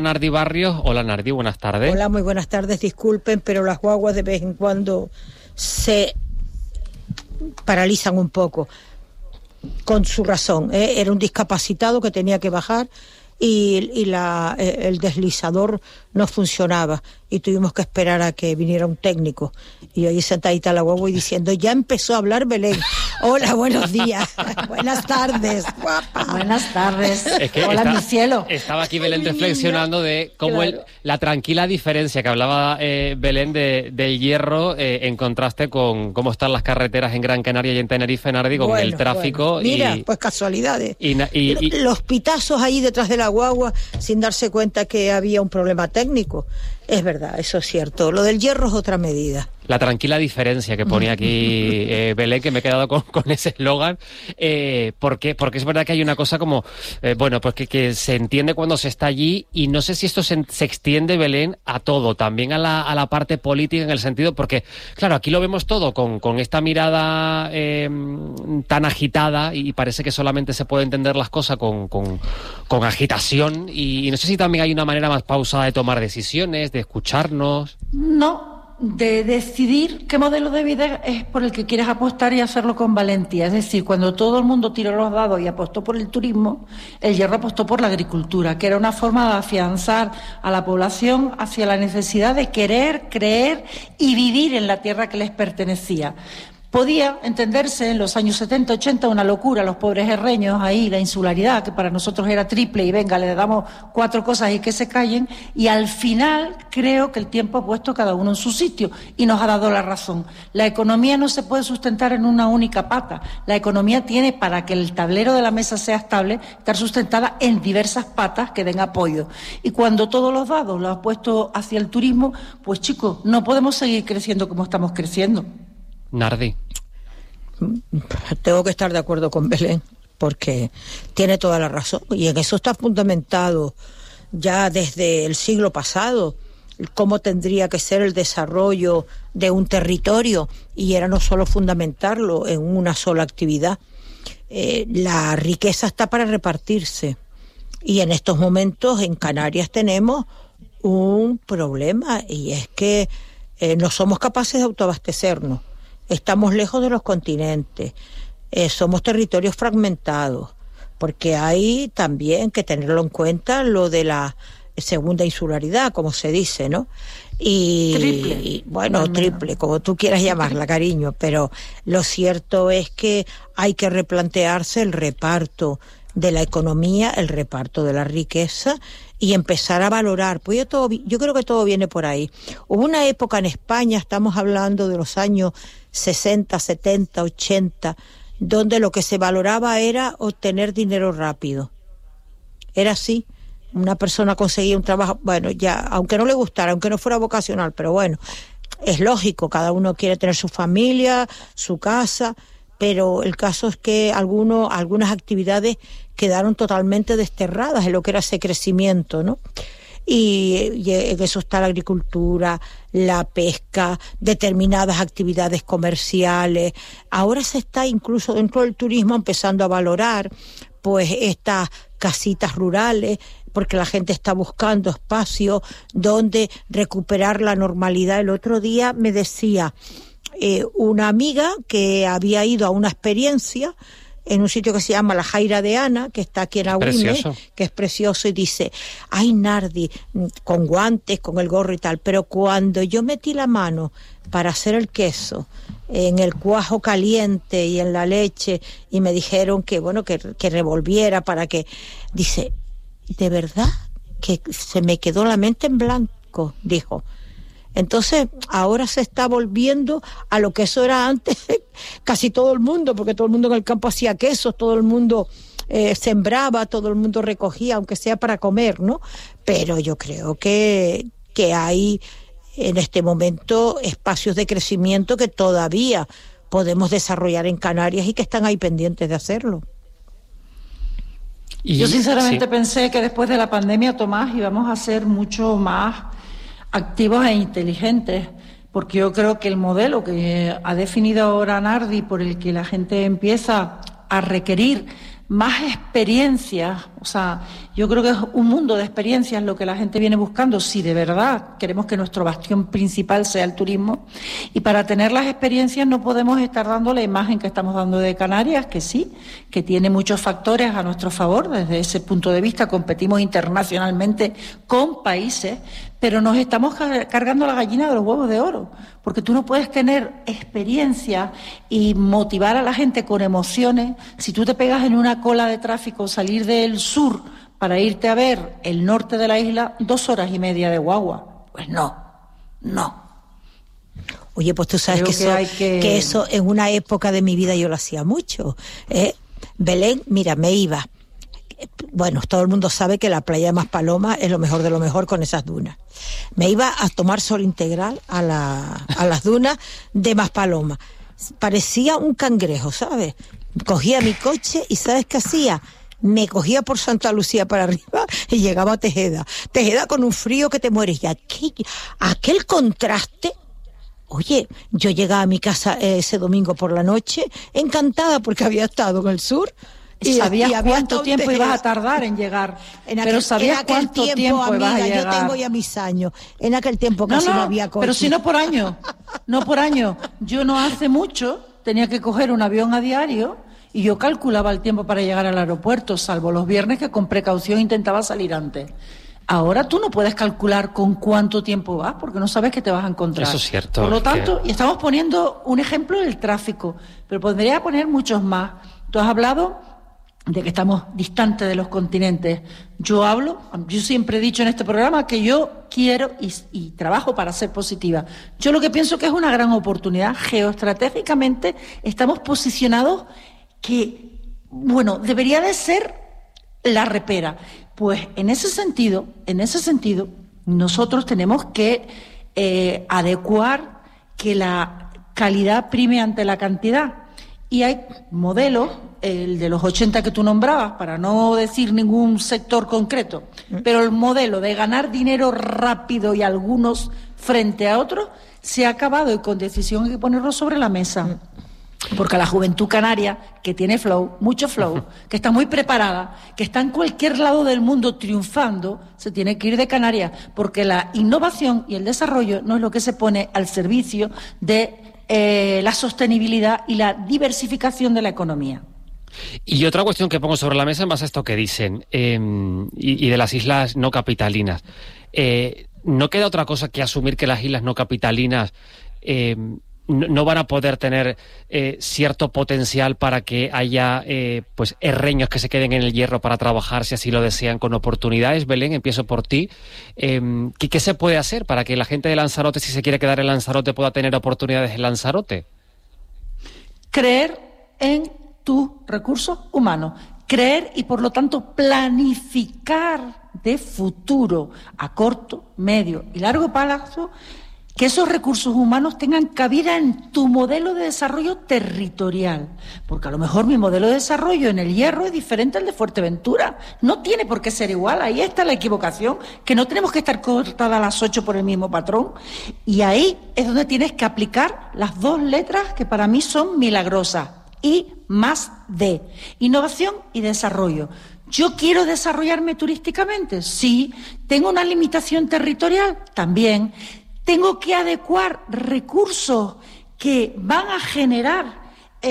Nardi Barrios. Hola Nardi, buenas tardes. Hola, muy buenas tardes. Disculpen, pero las guaguas de vez en cuando se paralizan un poco, con su razón. Era un discapacitado que tenía que bajar y el deslizador no funcionaba y tuvimos que esperar a que viniera un técnico. Y ahí sentadita la guagua y diciendo, ya empezó a hablar Belén. Hola, buenos días. Buenas tardes, guapa. Buenas tardes. Hola, mi cielo. Estaba aquí Belén reflexionando de cómo claro. La tranquila diferencia que hablaba Belén del Hierro en contraste con cómo están las carreteras en Gran Canaria y en Tenerife, Nardi, con el tráfico. Bueno. Mira, pues casualidades. Y los pitazos ahí detrás de la guagua sin darse cuenta que había un problema técnico. Es verdad, eso es cierto. Lo del Hierro es otra medida. La tranquila diferencia que ponía aquí Belén, que me he quedado con ese eslogan, porque es verdad que hay una cosa como, pues que se entiende cuando se está allí, y no sé si esto se extiende, Belén, a todo, también a la parte política, en el sentido, porque, claro, aquí lo vemos todo con esta mirada tan agitada, y parece que solamente se puede entender las cosas con agitación, y no sé si también hay una manera más pausada de tomar decisiones, de escucharnos. No. De decidir qué modelo de vida es por el que quieres apostar y hacerlo con valentía. Es decir, cuando todo el mundo tiró los dados y apostó por el turismo, el Hierro apostó por la agricultura, que era una forma de afianzar a la población hacia la necesidad de querer, creer y vivir en la tierra que les pertenecía. Podía entenderse en los años 70, 80 una locura, los pobres herreños ahí, la insularidad, que para nosotros era triple, y venga, le damos 4 cosas y que se callen, y al final creo que el tiempo ha puesto cada uno en su sitio y nos ha dado la razón. La economía no se puede sustentar en una única pata. La economía tiene, para que el tablero de la mesa sea estable, estar sustentada en diversas patas que den apoyo. Y cuando todos los dados los ha puesto hacia el turismo, pues chicos, no podemos seguir creciendo como estamos creciendo. Nardi. Tengo que estar de acuerdo con Belén, porque tiene toda la razón, y en eso está fundamentado ya desde el siglo pasado cómo tendría que ser el desarrollo de un territorio, y era no solo fundamentarlo en una sola actividad. La riqueza está para repartirse, y en estos momentos en Canarias tenemos un problema, y es que no somos capaces de autoabastecernos. Estamos lejos de los continentes, somos territorios fragmentados, porque hay también que tenerlo en cuenta lo de la segunda insularidad, como se dice, ¿no? Triple, como tú quieras llamarla, cariño, pero lo cierto es que hay que replantearse el reparto de la economía, el reparto de la riqueza, y empezar a valorar, pues yo creo que todo viene por ahí. Hubo una época en España, estamos hablando de los años 60, 70, 80, donde lo que se valoraba era obtener dinero rápido. Era así. Una persona conseguía un trabajo, bueno, ya, aunque no le gustara, aunque no fuera vocacional, pero bueno, es lógico, cada uno quiere tener su familia, su casa, pero el caso es que algunas actividades quedaron totalmente desterradas en lo que era ese crecimiento, ¿no? Y en eso está la agricultura, la pesca, determinadas actividades comerciales. Ahora se está incluso dentro del turismo empezando a valorar pues estas casitas rurales, porque la gente está buscando espacios donde recuperar la normalidad. El otro día me decía una amiga que había ido a una experiencia en un sitio que se llama La Jaira de Ana, que está aquí en Agüime, que es precioso, y dice, ay Nardi, con guantes, con el gorro y tal, pero cuando yo metí la mano para hacer el queso, en el cuajo caliente y en la leche, y me dijeron que bueno, que revolviera para que, dice, de verdad que se me quedó la mente en blanco, dijo. Entonces, ahora se está volviendo a lo que eso era antes, casi todo el mundo, porque todo el mundo en el campo hacía quesos, todo el mundo sembraba, todo el mundo recogía, aunque sea para comer, ¿no? Pero yo creo que hay en este momento espacios de crecimiento que todavía podemos desarrollar en Canarias y que están ahí pendientes de hacerlo. Yo sinceramente pensé que después de la pandemia, Tomás, íbamos a ser mucho más activos e inteligentes, porque yo creo que el modelo que ha definido ahora Nardi, por el que la gente empieza a requerir más experiencias, o sea, Yo creo que es un mundo de experiencias lo que la gente viene buscando, si de verdad queremos que nuestro bastión principal sea el turismo. Y para tener las experiencias no podemos estar dando la imagen que estamos dando de Canarias, que sí, que tiene muchos factores a nuestro favor. Desde ese punto de vista competimos internacionalmente con países, pero nos estamos cargando la gallina de los huevos de oro, porque tú no puedes tener experiencia y motivar a la gente con emociones si tú te pegas en una cola de tráfico, salir del sur para irte a ver el norte de la isla, 2 horas y media de guagua. Pues no. Oye, pues tú sabes que eso en una época de mi vida yo lo hacía mucho. Belén, mira, me iba. Bueno, todo el mundo sabe que la playa de Maspalomas es lo mejor de lo mejor con esas dunas. Me iba a tomar sol integral a las dunas de Maspalomas. Parecía un cangrejo, ¿sabes? Cogía mi coche y ¿sabes qué hacía? Me cogía por Santa Lucía para arriba y llegaba a Tejeda. Tejeda con un frío que te mueres. Y aquel contraste. Oye, yo llegaba a mi casa ese domingo por la noche encantada porque había estado en el sur. Y sabías cuánto tiempo ibas a tardar en llegar. Pero sabías cuánto tiempo ibas a llegar. Yo tengo ya mis años. En aquel tiempo casi no había coche. Pero si no por año. No por año. Yo no hace mucho tenía que coger un avión a diario y yo calculaba el tiempo para llegar al aeropuerto, salvo los viernes que con precaución intentaba salir antes. Ahora tú no puedes calcular con cuánto tiempo vas porque no sabes qué te vas a encontrar. Eso es cierto. Por lo tanto, y estamos poniendo un ejemplo del tráfico, pero podría poner muchos más. Tú has hablado de que estamos distantes de los continentes. Yo siempre he dicho en este programa que yo quiero y trabajo para ser positiva. Yo lo que pienso que es una gran oportunidad. Geoestratégicamente estamos posicionados que, debería de ser la repera. Pues en ese sentido, nosotros tenemos que adecuar que la calidad prime ante la cantidad. Y hay modelos, el de los 80 que tú nombrabas, para no decir ningún sector concreto, pero el modelo de ganar dinero rápido y algunos frente a otros se ha acabado y con decisión hay que ponerlo sobre la mesa. Porque la juventud canaria, que tiene flow, mucho flow, que está muy preparada, que está en cualquier lado del mundo triunfando, se tiene que ir de Canarias, porque la innovación y el desarrollo no es lo que se pone al servicio de la sostenibilidad y la diversificación de la economía. Y otra cuestión que pongo sobre la mesa en base a esto que dicen, y de las islas no capitalinas. ¿No queda otra cosa que asumir que las islas no capitalinas no van a poder tener cierto potencial para que haya herreños que se queden en el Hierro para trabajar, si así lo desean, con oportunidades? Belén, empiezo por ti. ¿Qué se puede hacer para que la gente de Lanzarote, si se quiere quedar en Lanzarote, pueda tener oportunidades en Lanzarote? Creer en tus recursos humanos. Creer y, por lo tanto, planificar de futuro a corto, medio y largo plazo que esos recursos humanos tengan cabida en tu modelo de desarrollo territorial. Porque a lo mejor mi modelo de desarrollo en el Hierro es diferente al de Fuerteventura. No tiene por qué ser igual. Ahí está la equivocación, que no tenemos que estar cortadas a las 8 por el mismo patrón. Y ahí es donde tienes que aplicar las 2 letras que para mí son milagrosas. I+D. Innovación y desarrollo. ¿Yo quiero desarrollarme turísticamente? Sí. ¿Tengo una limitación territorial? También. ¿Tengo que adecuar recursos que van a generar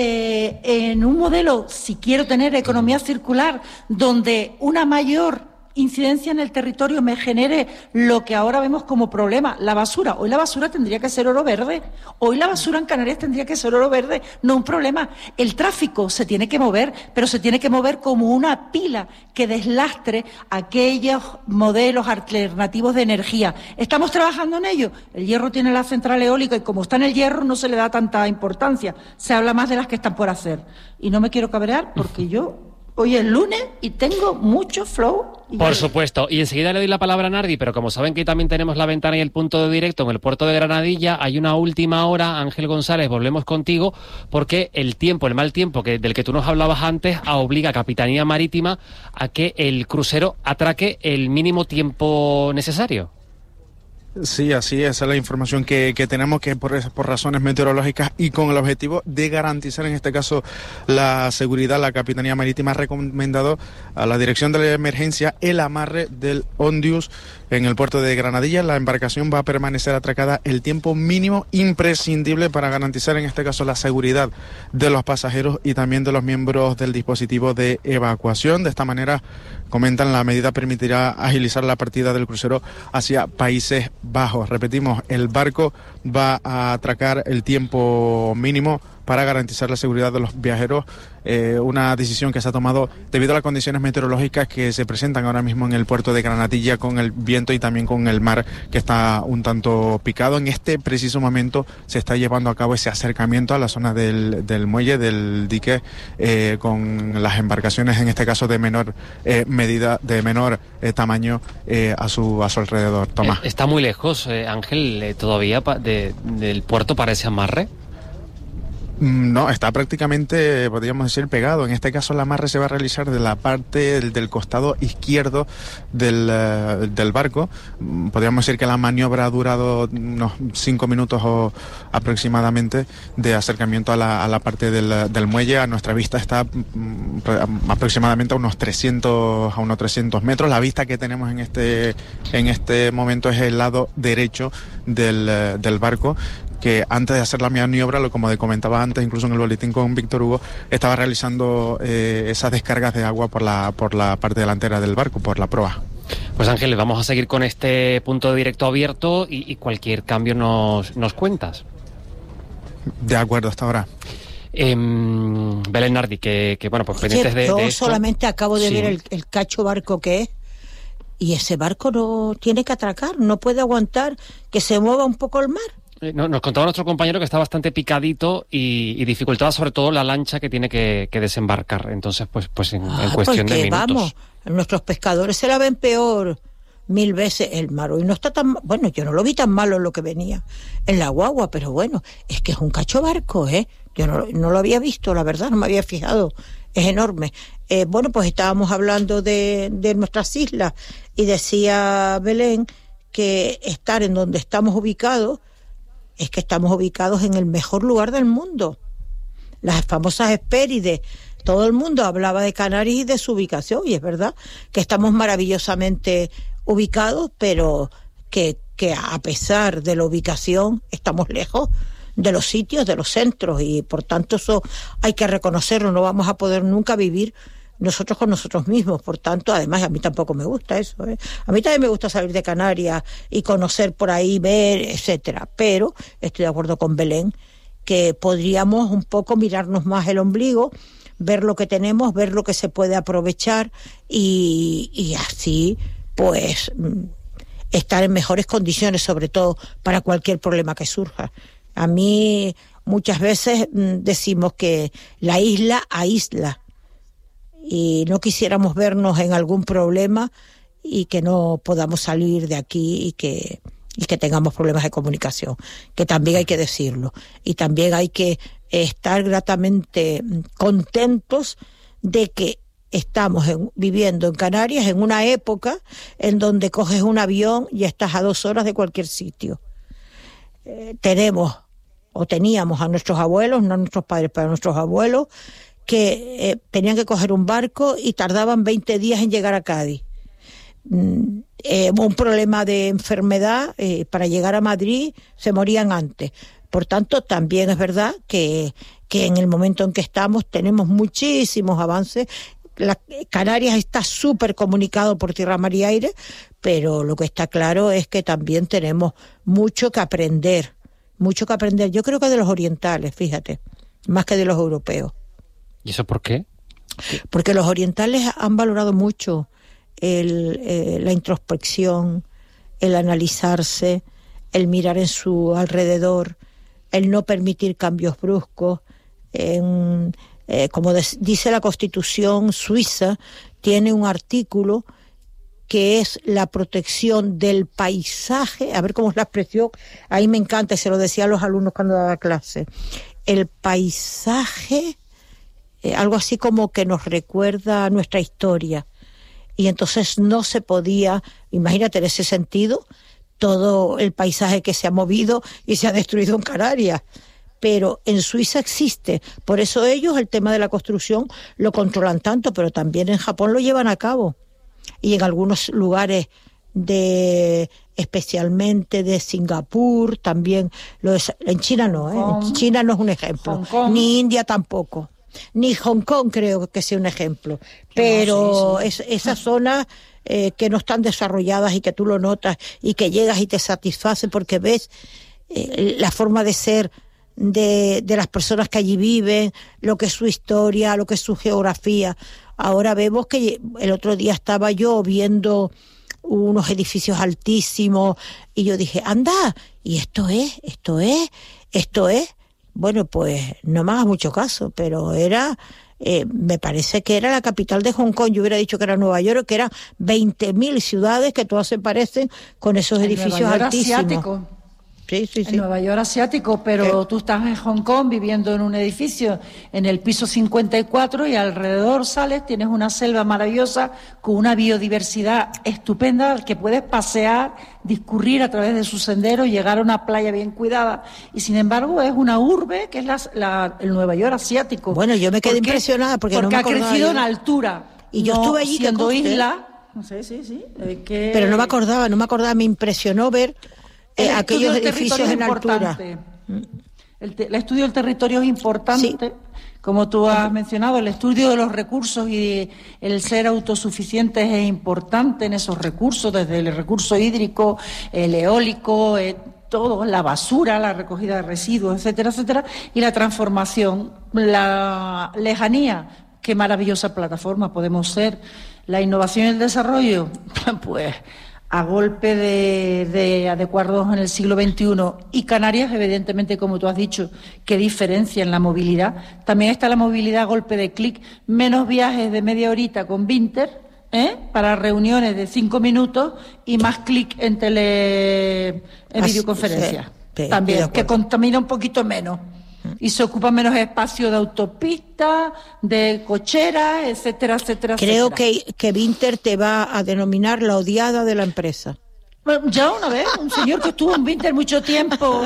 en un modelo, si quiero tener economía circular, donde una mayor incidencia en el territorio me genere lo que ahora vemos como problema, la basura? Hoy la basura tendría que ser oro verde. Hoy la basura en Canarias tendría que ser oro verde, no un problema. El tráfico se tiene que mover, pero se tiene que mover como una pila que deslastre aquellos modelos alternativos de energía. ¿Estamos trabajando en ello? El Hierro tiene la central eólica y como está en el Hierro no se le da tanta importancia. Se habla más de las que están por hacer. Y no me quiero cabrear porque hoy es lunes y tengo mucho flow. Por supuesto. Y enseguida le doy la palabra a Nardi, pero como saben que también tenemos la ventana y el punto de directo en el puerto de Granadilla, hay una última hora. Ángel González, volvemos contigo, porque el mal tiempo del que tú nos hablabas antes obliga a Capitanía Marítima a que el crucero atraque el mínimo tiempo necesario. Sí, así es, esa es la información que tenemos, que por razones meteorológicas y con el objetivo de garantizar en este caso la seguridad, la Capitanía Marítima ha recomendado a la Dirección de la Emergencia el amarre del Ondius en el puerto de Granadilla. La embarcación va a permanecer atracada el tiempo mínimo imprescindible para garantizar en este caso la seguridad de los pasajeros y también de los miembros del dispositivo de evacuación. De esta manera, comentan, la medida permitirá agilizar la partida del crucero hacia Países Bajos. Repetimos, el barco va a atracar el tiempo mínimo para garantizar la seguridad de los viajeros, una decisión que se ha tomado debido a las condiciones meteorológicas que se presentan ahora mismo en el puerto de Granadilla, con el viento y también con el mar que está un tanto picado. En este preciso momento se está llevando a cabo ese acercamiento a la zona del muelle, del dique, con las embarcaciones, en este caso de menor medida, de menor tamaño, a su alrededor. Tomás. ¿Está muy lejos, Ángel, todavía del puerto para ese amarre? No, está prácticamente, podríamos decir, pegado. En este caso el amarre se va a realizar de la parte del costado izquierdo del barco. Podríamos decir que la maniobra ha durado unos 5 minutos o aproximadamente de acercamiento a la parte del muelle. A nuestra vista está aproximadamente a unos 300 metros. La vista que tenemos en este momento es el lado derecho del barco, que antes de hacer la maniobra, como comentaba antes, incluso en el boletín con Víctor Hugo, estaba realizando esas descargas de agua por la parte delantera del barco, por la proa. Pues Ángel, vamos a seguir con este punto de directo abierto y cualquier cambio nos cuentas. De acuerdo, hasta ahora. Belén Nardi, que bueno, pues pendientes de esto. Yo solamente acabo de ver el cacho barco que es, y ese barco no tiene que atracar, no puede aguantar que se mueva un poco el mar. Nos contaba nuestro compañero que está bastante picadito y dificultaba sobre todo la lancha que tiene que desembarcar. Entonces, pues en cuestión de minutos. Vamos, nuestros pescadores se la ven peor 1000 veces. El mar hoy no está tan... Bueno, yo no lo vi tan malo en lo que venía en la guagua, pero bueno, es que es un cacho barco, ¿eh? Yo no lo había visto, la verdad, no me había fijado. Es enorme. Bueno, pues estábamos hablando de nuestras islas y decía Belén que estar en donde estamos ubicados es que estamos ubicados en el mejor lugar del mundo. Las famosas Hespérides, todo el mundo hablaba de Canarias y de su ubicación, y es verdad que estamos maravillosamente ubicados, pero que a pesar de la ubicación estamos lejos de los sitios, de los centros, y por tanto eso hay que reconocerlo. No vamos a poder nunca vivir nosotros con nosotros mismos. Por tanto, además, a mí tampoco me gusta eso, ¿eh? A mí también me gusta salir de Canarias y conocer por ahí, ver, etcétera. Pero estoy de acuerdo con Belén que podríamos un poco mirarnos más el ombligo, ver lo que tenemos, ver lo que se puede aprovechar y así, pues, estar en mejores condiciones, sobre todo para cualquier problema que surja. A mí muchas veces decimos que la isla aísla, y no quisiéramos vernos en algún problema y que no podamos salir de aquí y que tengamos problemas de comunicación, que también hay que decirlo, y también hay que estar gratamente contentos de que estamos viviendo en Canarias en una época en donde coges un avión y estás a 2 horas de cualquier sitio. Teníamos a nuestros abuelos, no a nuestros padres, pero a nuestros abuelos, que tenían que coger un barco y tardaban 20 días en llegar a Cádiz. Un problema de enfermedad, para llegar a Madrid se morían antes. Por tanto, también es verdad que en el momento en que estamos tenemos muchísimos avances. Canarias está súper comunicado por tierra, mar y aire, pero lo que está claro es que también tenemos mucho que aprender. Yo creo que de los orientales, fíjate, más que de los europeos. ¿Y eso por qué? Porque los orientales han valorado mucho la introspección, el analizarse, el mirar en su alrededor, el no permitir cambios bruscos. Como dice la Constitución suiza, tiene un artículo que es la protección del paisaje. A ver cómo es la expresión, ahí me encanta, se lo decía a los alumnos cuando daba clase. El paisaje, algo así como que nos recuerda nuestra historia. Y entonces no se podía, imagínate en ese sentido, todo el paisaje que se ha movido y se ha destruido en Canarias. Pero en Suiza existe. Por eso ellos el tema de la construcción lo controlan tanto, pero también en Japón lo llevan a cabo. Y en algunos lugares especialmente de Singapur, también en China no, en China no es un ejemplo, ni India tampoco, ni Hong Kong creo que sea un ejemplo, pero sí. Esas zonas que no están desarrolladas y que tú lo notas y que llegas y te satisface porque ves la forma de ser de las personas que allí viven, lo que es su historia, lo que es su geografía. Ahora vemos que el otro día estaba yo viendo unos edificios altísimos y yo dije, anda, y esto es. Bueno, pues no me hagas mucho caso, pero me parece que era la capital de Hong Kong. Yo hubiera dicho que era Nueva York, que eran 20.000 ciudades que todas se parecen con esos edificios altísimos. Asiático. Sí. En Nueva York asiático, pero tú estás en Hong Kong viviendo en un edificio en el piso 54 y alrededor sales, tienes una selva maravillosa con una biodiversidad estupenda que puedes pasear, discurrir a través de sus senderos, llegar a una playa bien cuidada y sin embargo es una urbe que es el Nueva York asiático. Bueno, yo me quedé impresionada porque no me ha crecido en altura. Y yo estuve allí siendo isla. Sí. Pero no me acordaba, me impresionó ver aquellos edificios en altura. El estudio del territorio es importante, sí. Como tú has mencionado, el estudio de los recursos y el ser autosuficientes es importante en esos recursos, desde el recurso hídrico, el eólico, todo, la basura, la recogida de residuos, etcétera, y la transformación, la lejanía. Qué maravillosa plataforma podemos ser. La innovación y el desarrollo, pues a golpe de adecuarnos en el siglo XXI y Canarias, evidentemente, como tú has dicho, que diferencia en la movilidad. También está la movilidad a golpe de clic, menos viajes de media horita con Vinter, para reuniones de 5 minutos y más clic en videoconferencia. Sí, también, que contamina un poquito menos. Y se ocupa menos espacio de autopista, de cocheras, etcétera. Creo que Vinter te va a denominar la odiada de la empresa. Bueno, ya una vez, un señor que estuvo en Vinter mucho tiempo,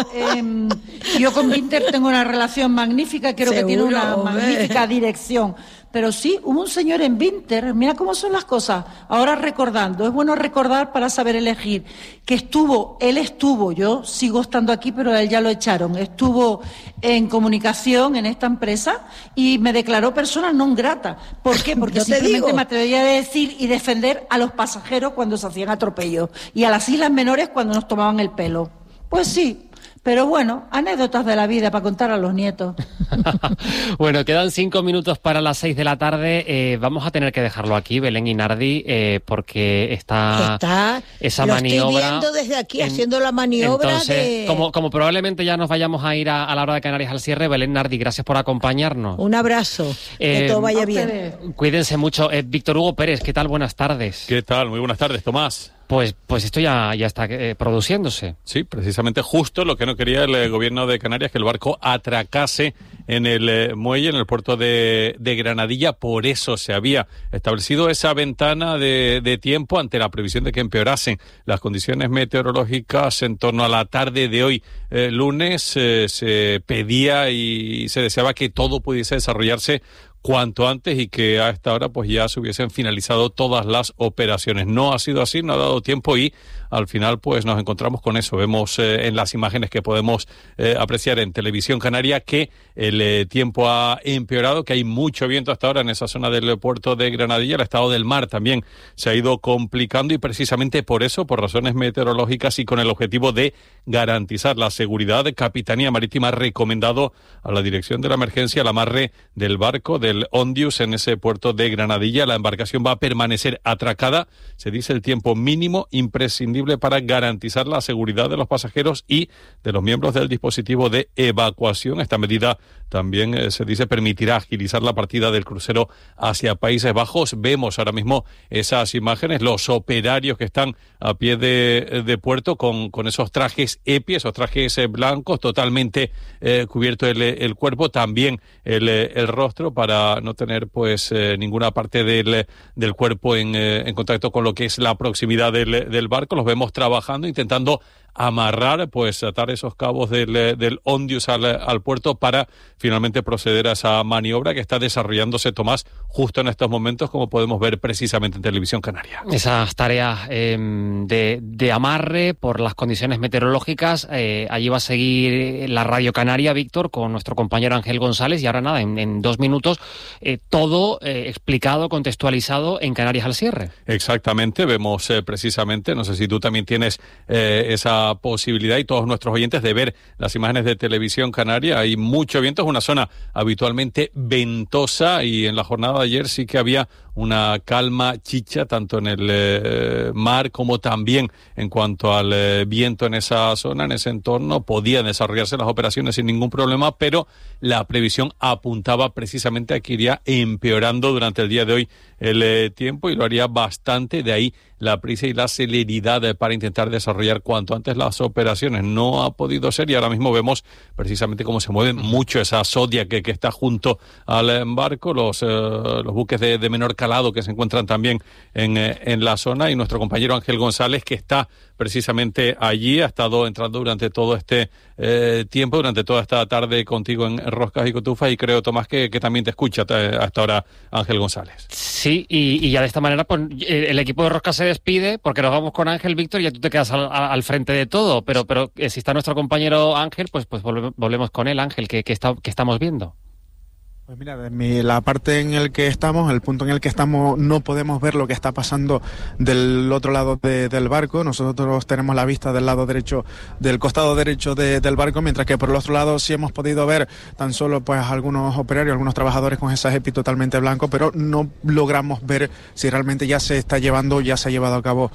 yo con Vinter tengo una relación magnífica, creo que tiene una magnífica dirección. Pero sí, hubo un señor en Vinter, mira cómo son las cosas, ahora recordando, es bueno recordar para saber elegir, que él estuvo, yo sigo estando aquí, pero a él ya lo echaron, estuvo en comunicación en esta empresa y me declaró persona non grata. ¿Por qué? Porque simplemente me atrevía a decir y defender a los pasajeros cuando se hacían atropellos y a las islas menores cuando nos tomaban el pelo. Pues sí. Pero bueno, anécdotas de la vida para contar a los nietos. Bueno, quedan 5 minutos para las 6 de la tarde. Vamos a tener que dejarlo aquí, Belén y Nardi, porque está esa maniobra. Estoy viendo desde aquí, haciendo la maniobra. Entonces, como probablemente ya nos vayamos a ir a la hora de Canarias al cierre, Belén, Nardi, gracias por acompañarnos. Un abrazo, que todo vaya bien. Cuídense mucho. Víctor Hugo Pérez, ¿qué tal? Buenas tardes. ¿Qué tal? Muy buenas tardes, Tomás. Pues esto ya está produciéndose. Sí, precisamente justo lo que no quería el gobierno de Canarias, que el barco atracase en el muelle, en el puerto de Granadilla. Por eso se había establecido esa ventana de tiempo ante la previsión de que empeorasen las condiciones meteorológicas en torno a la tarde de hoy, lunes. Se pedía y se deseaba que todo pudiese desarrollarse cuanto antes y que a esta hora pues ya se hubiesen finalizado todas las operaciones. No ha sido así, no ha dado tiempo y al final pues nos encontramos con eso. Vemos en las imágenes que podemos apreciar en Televisión Canaria que el tiempo ha empeorado, que hay mucho viento hasta ahora en esa zona del puerto de Granadilla. El estado del mar también se ha ido complicando y precisamente por eso, por razones meteorológicas y con el objetivo de garantizar la seguridad, Capitanía Marítima ha recomendado a la Dirección de la Emergencia el amarre del barco del Ondius en ese puerto de Granadilla. La embarcación va a permanecer atracada, se dice el tiempo mínimo imprescindible para garantizar la seguridad de los pasajeros y de los miembros del dispositivo de evacuación. Esta medida también se dice permitirá agilizar la partida del crucero hacia Países Bajos. Vemos ahora mismo esas imágenes, los operarios que están a pie de puerto con esos trajes EPI, esos trajes blancos, totalmente cubierto el cuerpo, también el rostro, para no tener pues ninguna parte del cuerpo en contacto con lo que es la proximidad del barco. Los los vemos trabajando, intentando amarrar, pues atar esos cabos del Ondius al puerto para finalmente proceder a esa maniobra que está desarrollándose, Tomás, justo en estos momentos, como podemos ver precisamente en Televisión Canaria. Esas tareas de amarre por las condiciones meteorológicas, allí va a seguir la Radio Canaria, Víctor, con nuestro compañero Ángel González, y ahora nada, en 2 minutos, todo explicado, contextualizado en Canarias al cierre. Exactamente, vemos precisamente, no sé si tú también tienes esa posibilidad, y todos nuestros oyentes, de ver las imágenes de Televisión Canaria. Hay mucho viento, es una zona habitualmente ventosa, y en la jornada de ayer sí que había una calma chicha, tanto en el mar como también en cuanto al viento en esa zona, en ese entorno. Podían desarrollarse las operaciones sin ningún problema, pero la previsión apuntaba precisamente a que iría empeorando durante el día de hoy el tiempo, y lo haría bastante. De ahí la prisa y la celeridad para intentar desarrollar cuanto antes las operaciones. No ha podido ser, y ahora mismo vemos precisamente cómo se mueve mucho esa Zodiac que está junto al barco, los buques de menor calado que se encuentran también en la zona, y nuestro compañero Ángel González, que está precisamente allí, ha estado entrando durante todo este tiempo, durante toda esta tarde contigo en Roscas y Cotufas, y creo, Tomás, que también te escucha hasta ahora Ángel González. Sí, y ya de esta manera pues, el equipo de Roscas se despide, porque nos vamos con Ángel, Víctor, y ya tú te quedas al frente de todo, pero si está nuestro compañero Ángel, pues volvemos con él. Ángel, que estamos viendo. Pues mira, de la parte en el que estamos, el punto en el que estamos, no podemos ver lo que está pasando del otro lado del barco. Nosotros tenemos la vista del lado derecho, del costado derecho del barco, mientras que por el otro lado sí hemos podido ver tan solo pues algunos operarios, algunos trabajadores con ese EPI totalmente blanco, pero no logramos ver si realmente ya se está llevando, ya se ha llevado a cabo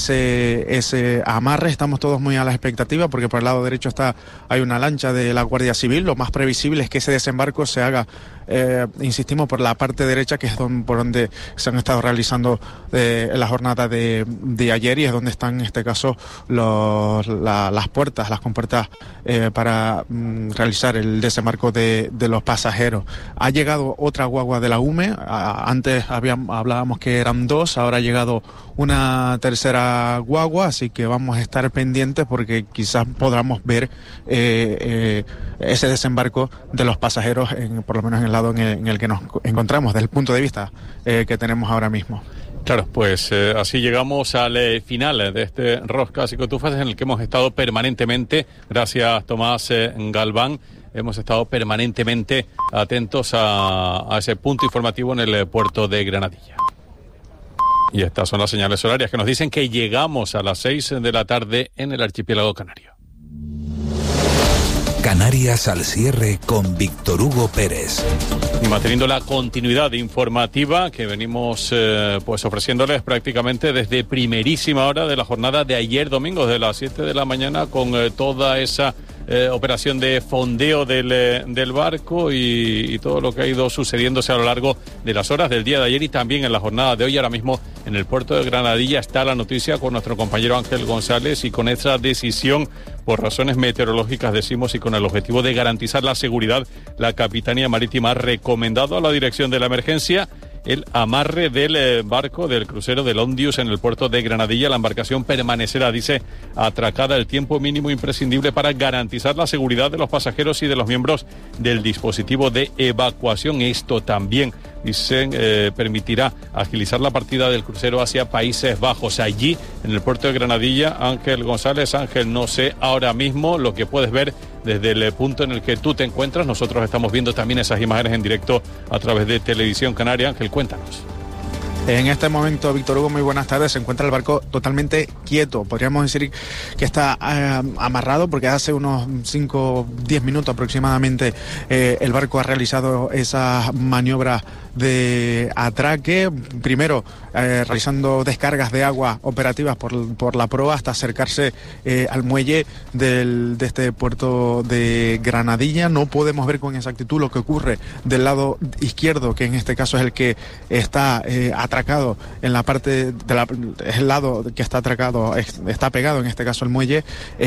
ese amarre. Estamos todos muy a la expectativa, porque por el lado derecho hay una lancha de la Guardia Civil. Lo más previsible es que ese desembarco se haga, insistimos, por la parte derecha, que es por donde se han estado realizando la jornada de ayer, y es donde están en este caso las compuertas para realizar el desembarco de los pasajeros. Ha llegado otra guagua de la UME, antes hablábamos que eran 2, ahora ha llegado una tercera guagua, así que vamos a estar pendientes, porque quizás podamos ver ese desembarco de los pasajeros, por lo menos en el lado en el que nos encontramos, desde el punto de vista que tenemos ahora mismo. Claro, pues así llegamos al final de este Roscas y Cotufas, en el que hemos estado permanentemente, gracias Tomás Galván, hemos estado permanentemente atentos a ese punto informativo en el puerto de Granadilla. Y estas son las señales horarias que nos dicen que llegamos a las 6 de la tarde en el archipiélago canario. Canarias al cierre con Víctor Hugo Pérez. Y manteniendo la continuidad informativa que venimos pues ofreciéndoles prácticamente desde primerísima hora de la jornada de ayer domingo, de las 7 de la mañana, con toda esa operación de fondeo del barco y todo lo que ha ido sucediéndose a lo largo de las horas del día de ayer y también en la jornada de hoy. Ahora mismo en el puerto de Granadilla está la noticia con nuestro compañero Ángel González, y con esa decisión, por razones meteorológicas decimos, y con el objetivo de garantizar la seguridad, la Capitanía Marítima ha recomendado a la dirección de la emergencia el amarre del barco, del crucero del Ondius en el puerto de Granadilla. La embarcación permanecerá, dice, atracada el tiempo mínimo imprescindible para garantizar la seguridad de los pasajeros y de los miembros del dispositivo de evacuación. Esto también, dicen, permitirá agilizar la partida del crucero hacia Países Bajos. Allí, en el puerto de Granadilla, Ángel González. Ángel, no sé ahora mismo lo que puedes ver desde el punto en el que tú te encuentras. Nosotros estamos viendo también esas imágenes en directo a través de Televisión Canaria. Ángel, cuéntanos. En este momento, Víctor Hugo, muy buenas tardes. Se encuentra el barco totalmente quieto. Podríamos decir que está amarrado, porque hace unos 5-10 minutos aproximadamente el barco ha realizado esa maniobra de atraque, primero realizando descargas de agua operativas por la proa hasta acercarse al muelle de este puerto de Granadilla. No podemos ver con exactitud lo que ocurre del lado izquierdo, que en este caso es el que está atracado atracado en la parte el lado que está atracado, está pegado en este caso al muelle.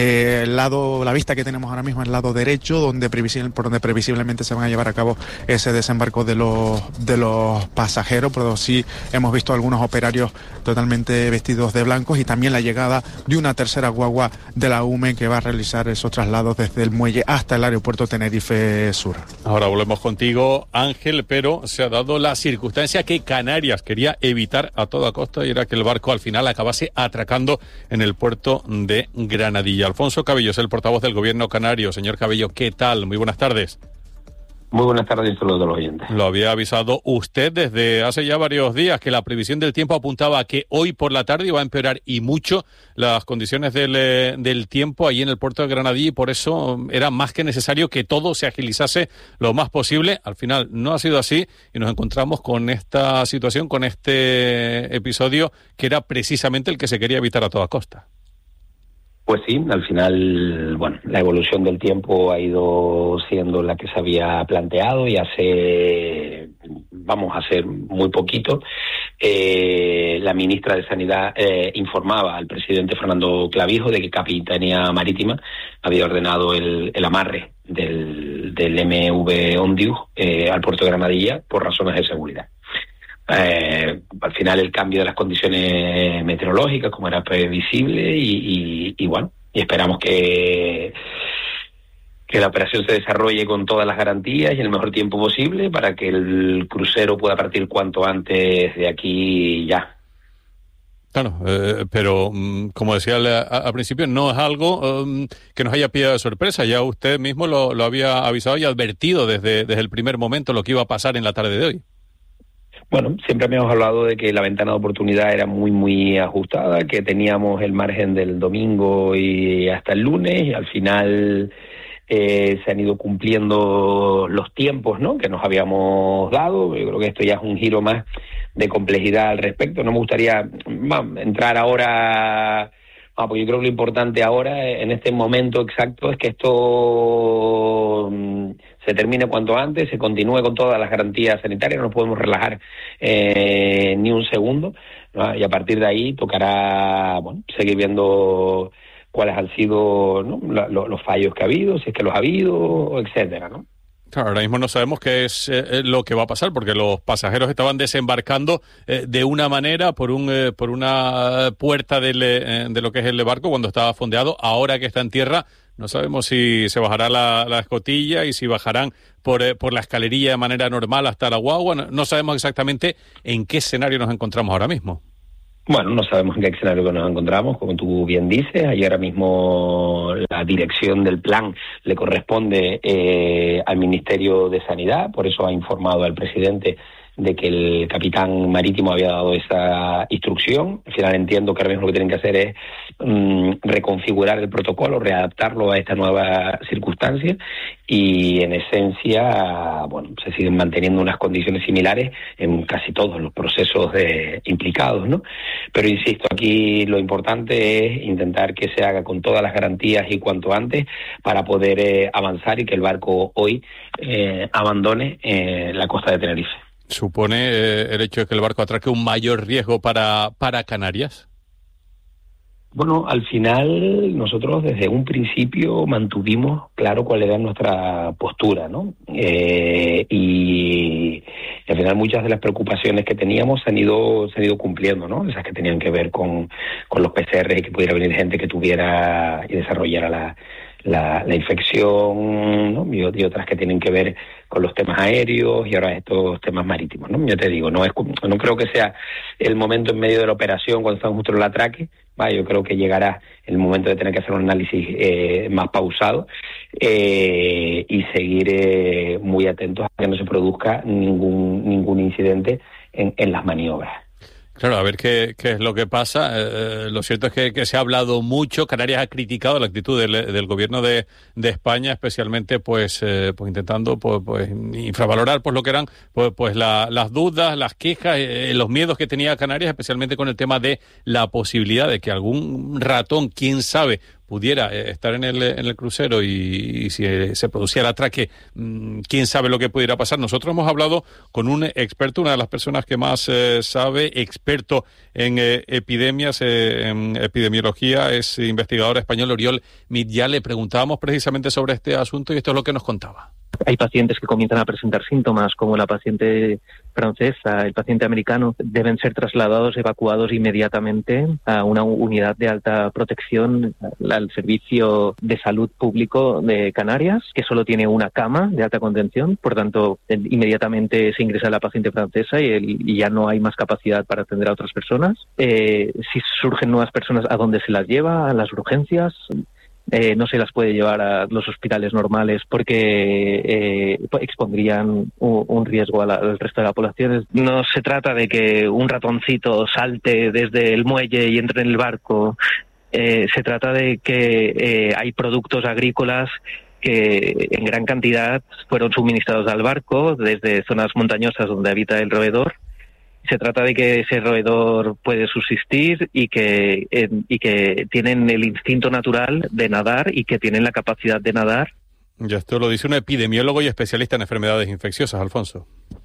La vista que tenemos ahora mismo es el lado derecho, por donde previsiblemente se van a llevar a cabo ese desembarco de los pasajeros, pero sí hemos visto algunos operarios totalmente vestidos de blancos, y también la llegada de una tercera guagua de la UME que va a realizar esos traslados desde el muelle hasta el aeropuerto Tenerife Sur. Ahora volvemos contigo, Ángel, pero se ha dado la circunstancia que Canarias quería evitar a toda costa, y era que el barco al final acabase atracando en el puerto de Granadilla. Alfonso Cabello es el portavoz del gobierno canario. Señor Cabello, ¿qué tal? Muy buenas tardes. Muy buenas tardes a todos los oyentes. Lo había avisado usted desde hace ya varios días, que la previsión del tiempo apuntaba a que hoy por la tarde iba a empeorar y mucho las condiciones del tiempo allí en el puerto de Granadilla, y por eso era más que necesario que todo se agilizase lo más posible. Al final no ha sido así y nos encontramos con esta situación, con este episodio que era precisamente el que se quería evitar a toda costa. Pues sí, al final, bueno, la evolución del tiempo ha ido siendo la que se había planteado, y hace muy poquito la ministra de Sanidad informaba al presidente Fernando Clavijo de que Capitanía Marítima había ordenado el amarre del MV Ondius al puerto de Granadilla por razones de seguridad. Al final el cambio de las condiciones meteorológicas, como era previsible, y bueno, y esperamos que la operación se desarrolle con todas las garantías y en el mejor tiempo posible para que el crucero pueda partir cuanto antes de aquí ya. Claro, pero como decía al principio, no es algo que nos haya pillado de sorpresa. Ya usted mismo lo había avisado y advertido desde el primer momento lo que iba a pasar en la tarde de hoy. Bueno, siempre habíamos hablado de que la ventana de oportunidad era muy, muy ajustada, que teníamos el margen del domingo y hasta el lunes, y al final se han ido cumpliendo los tiempos, ¿no?, que nos habíamos dado. Yo creo que esto ya es un giro más de complejidad al respecto. No me gustaría entrar ahora, porque yo creo que lo importante ahora, en este momento exacto, es que esto se termine cuanto antes, se continúe con todas las garantías sanitarias, no nos podemos relajar ni un segundo, ¿no? Y a partir de ahí tocará, bueno, seguir viendo cuáles han sido, ¿no?, los fallos que ha habido, si es que los ha habido, etcétera, ¿no? Claro, ahora mismo no sabemos qué es lo que va a pasar, porque los pasajeros estaban desembarcando de una manera por una puerta de lo que es el barco cuando estaba fondeado. Ahora que está en tierra, no sabemos si se bajará la escotilla y si bajarán por la escalerilla de manera normal hasta la guagua. No sabemos exactamente en qué escenario nos encontramos ahora mismo. Bueno, no sabemos en qué escenario nos encontramos, como tú bien dices. Ahí ahora mismo la dirección del plan le corresponde al Ministerio de Sanidad, por eso ha informado al presidente de que el capitán marítimo había dado esa instrucción. Al final entiendo que ahora mismo lo que tienen que hacer es reconfigurar el protocolo, readaptarlo a esta nueva circunstancia, y en esencia, bueno, se siguen manteniendo unas condiciones similares en casi todos los procesos implicados, ¿no? Pero insisto, aquí lo importante es intentar que se haga con todas las garantías y cuanto antes para poder avanzar y que el barco hoy abandone la costa de Tenerife. ¿Supone el hecho de que el barco atraque un mayor riesgo para Canarias? Bueno, al final nosotros desde un principio mantuvimos claro cuál era nuestra postura, ¿no? Y al final muchas de las preocupaciones que teníamos se han ido cumpliendo, ¿no? Esas que tenían que ver con los PCR y que pudiera venir gente que tuviera y desarrollara la infección, ¿no? Y otras que tienen que ver con los temas aéreos y ahora estos temas marítimos, ¿no? Yo te digo, no creo que sea el momento en medio de la operación cuando están justo en el atraque. Yo creo que llegará el momento de tener que hacer un análisis más pausado y seguir muy atentos a que no se produzca ningún incidente en las maniobras. Claro, a ver qué es lo que pasa. Lo cierto es que se ha hablado mucho. Canarias ha criticado la actitud del gobierno de España, especialmente pues intentando pues infravalorar lo que eran pues las dudas, las quejas, los miedos que tenía Canarias, especialmente con el tema de la posibilidad de que algún ratón, quién sabe, pudiera estar en el crucero y si se produciera atraque, quién sabe lo que pudiera pasar. Nosotros hemos hablado con un experto, una de las personas que más sabe, experto en epidemias, en epidemiología, es investigador español, Oriol Mitjà. Le preguntábamos precisamente sobre este asunto y esto es lo que nos contaba. Hay pacientes que comienzan a presentar síntomas, como la paciente francesa, el paciente americano, deben ser trasladados, evacuados inmediatamente a una unidad de alta protección, al Servicio de Salud Público de Canarias, que solo tiene una cama de alta contención. Por tanto, inmediatamente se ingresa a la paciente francesa y ya no hay más capacidad para atender a otras personas. Si surgen nuevas personas, ¿a dónde se las lleva? ¿A las urgencias? No se las puede llevar a los hospitales normales porque expondrían un riesgo al resto de la población. No se trata de que un ratoncito salte desde el muelle y entre en el barco. Se trata de que hay productos agrícolas que en gran cantidad fueron suministrados al barco desde zonas montañosas donde habita el roedor. Se trata de que ese roedor puede subsistir y que tienen el instinto natural de nadar y que tienen la capacidad de nadar. Ya esto lo dice un epidemiólogo y especialista en enfermedades infecciosas, Alfonso.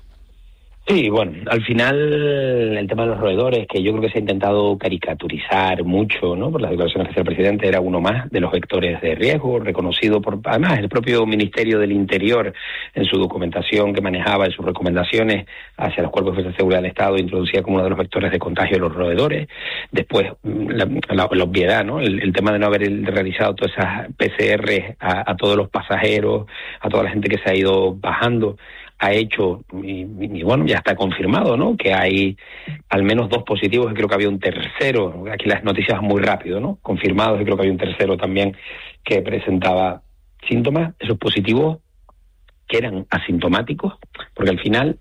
Sí, bueno, al final el tema de los roedores, que yo creo que se ha intentado caricaturizar mucho, ¿no? Por las declaraciones que hacía el presidente, era uno más de los vectores de riesgo, reconocido por, además, el propio Ministerio del Interior en su documentación que manejaba, en sus recomendaciones hacia los cuerpos de seguridad del Estado, introducía como uno de los vectores de contagio los roedores. Después, la obviedad, ¿no? El tema de no haber realizado todas esas PCR a todos los pasajeros, a toda la gente que se ha ido bajando, ha hecho, y bueno, ya está confirmado, ¿no?, que hay al menos 2 positivos, y creo que había un tercero, aquí las noticias muy rápido, ¿no?, confirmados, y creo que había un tercero también que presentaba síntomas, esos positivos que eran asintomáticos, porque al final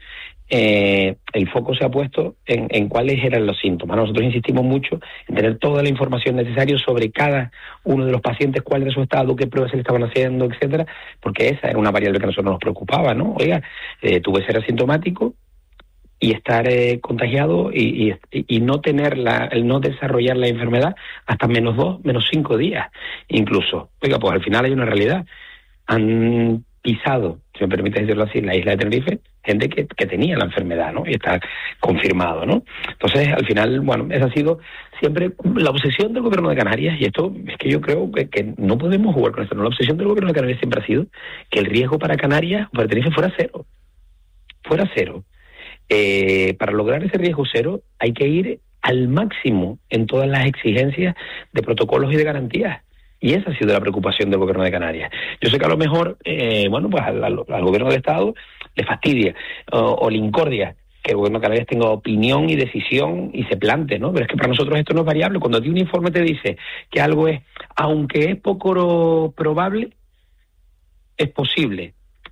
el foco se ha puesto en cuáles eran los síntomas. Nosotros insistimos mucho en tener toda la información necesaria sobre cada uno de los pacientes, cuál era su estado, qué pruebas se le estaban haciendo, etcétera, porque esa era una variable que a nosotros nos preocupaba, ¿no? Oiga, tú puedes ser asintomático y estar contagiado y no tener el no desarrollar la enfermedad hasta -2, -5 días, incluso. Oiga, pues al final hay una realidad. Han pisado, si me permite decirlo así, la isla de Tenerife, gente que tenía la enfermedad, ¿no? Y está confirmado, ¿no? Entonces, al final, bueno, esa ha sido siempre la obsesión del gobierno de Canarias, y esto es que yo creo que no podemos jugar con esto, ¿no? La obsesión del gobierno de Canarias siempre ha sido que el riesgo para Canarias, para Tenerife, fuera cero. Fuera cero. Para lograr ese riesgo cero hay que ir al máximo en todas las exigencias de protocolos y de garantías. Y esa ha sido la preocupación del gobierno de Canarias. Yo sé que a lo mejor, bueno, pues al gobierno del Estado le fastidia o le incordia que el gobierno de Canarias tenga opinión y decisión y se plante, ¿no? Pero es que para nosotros esto no es variable. Cuando a ti un informe te dice que algo es, aunque es poco probable, es posible.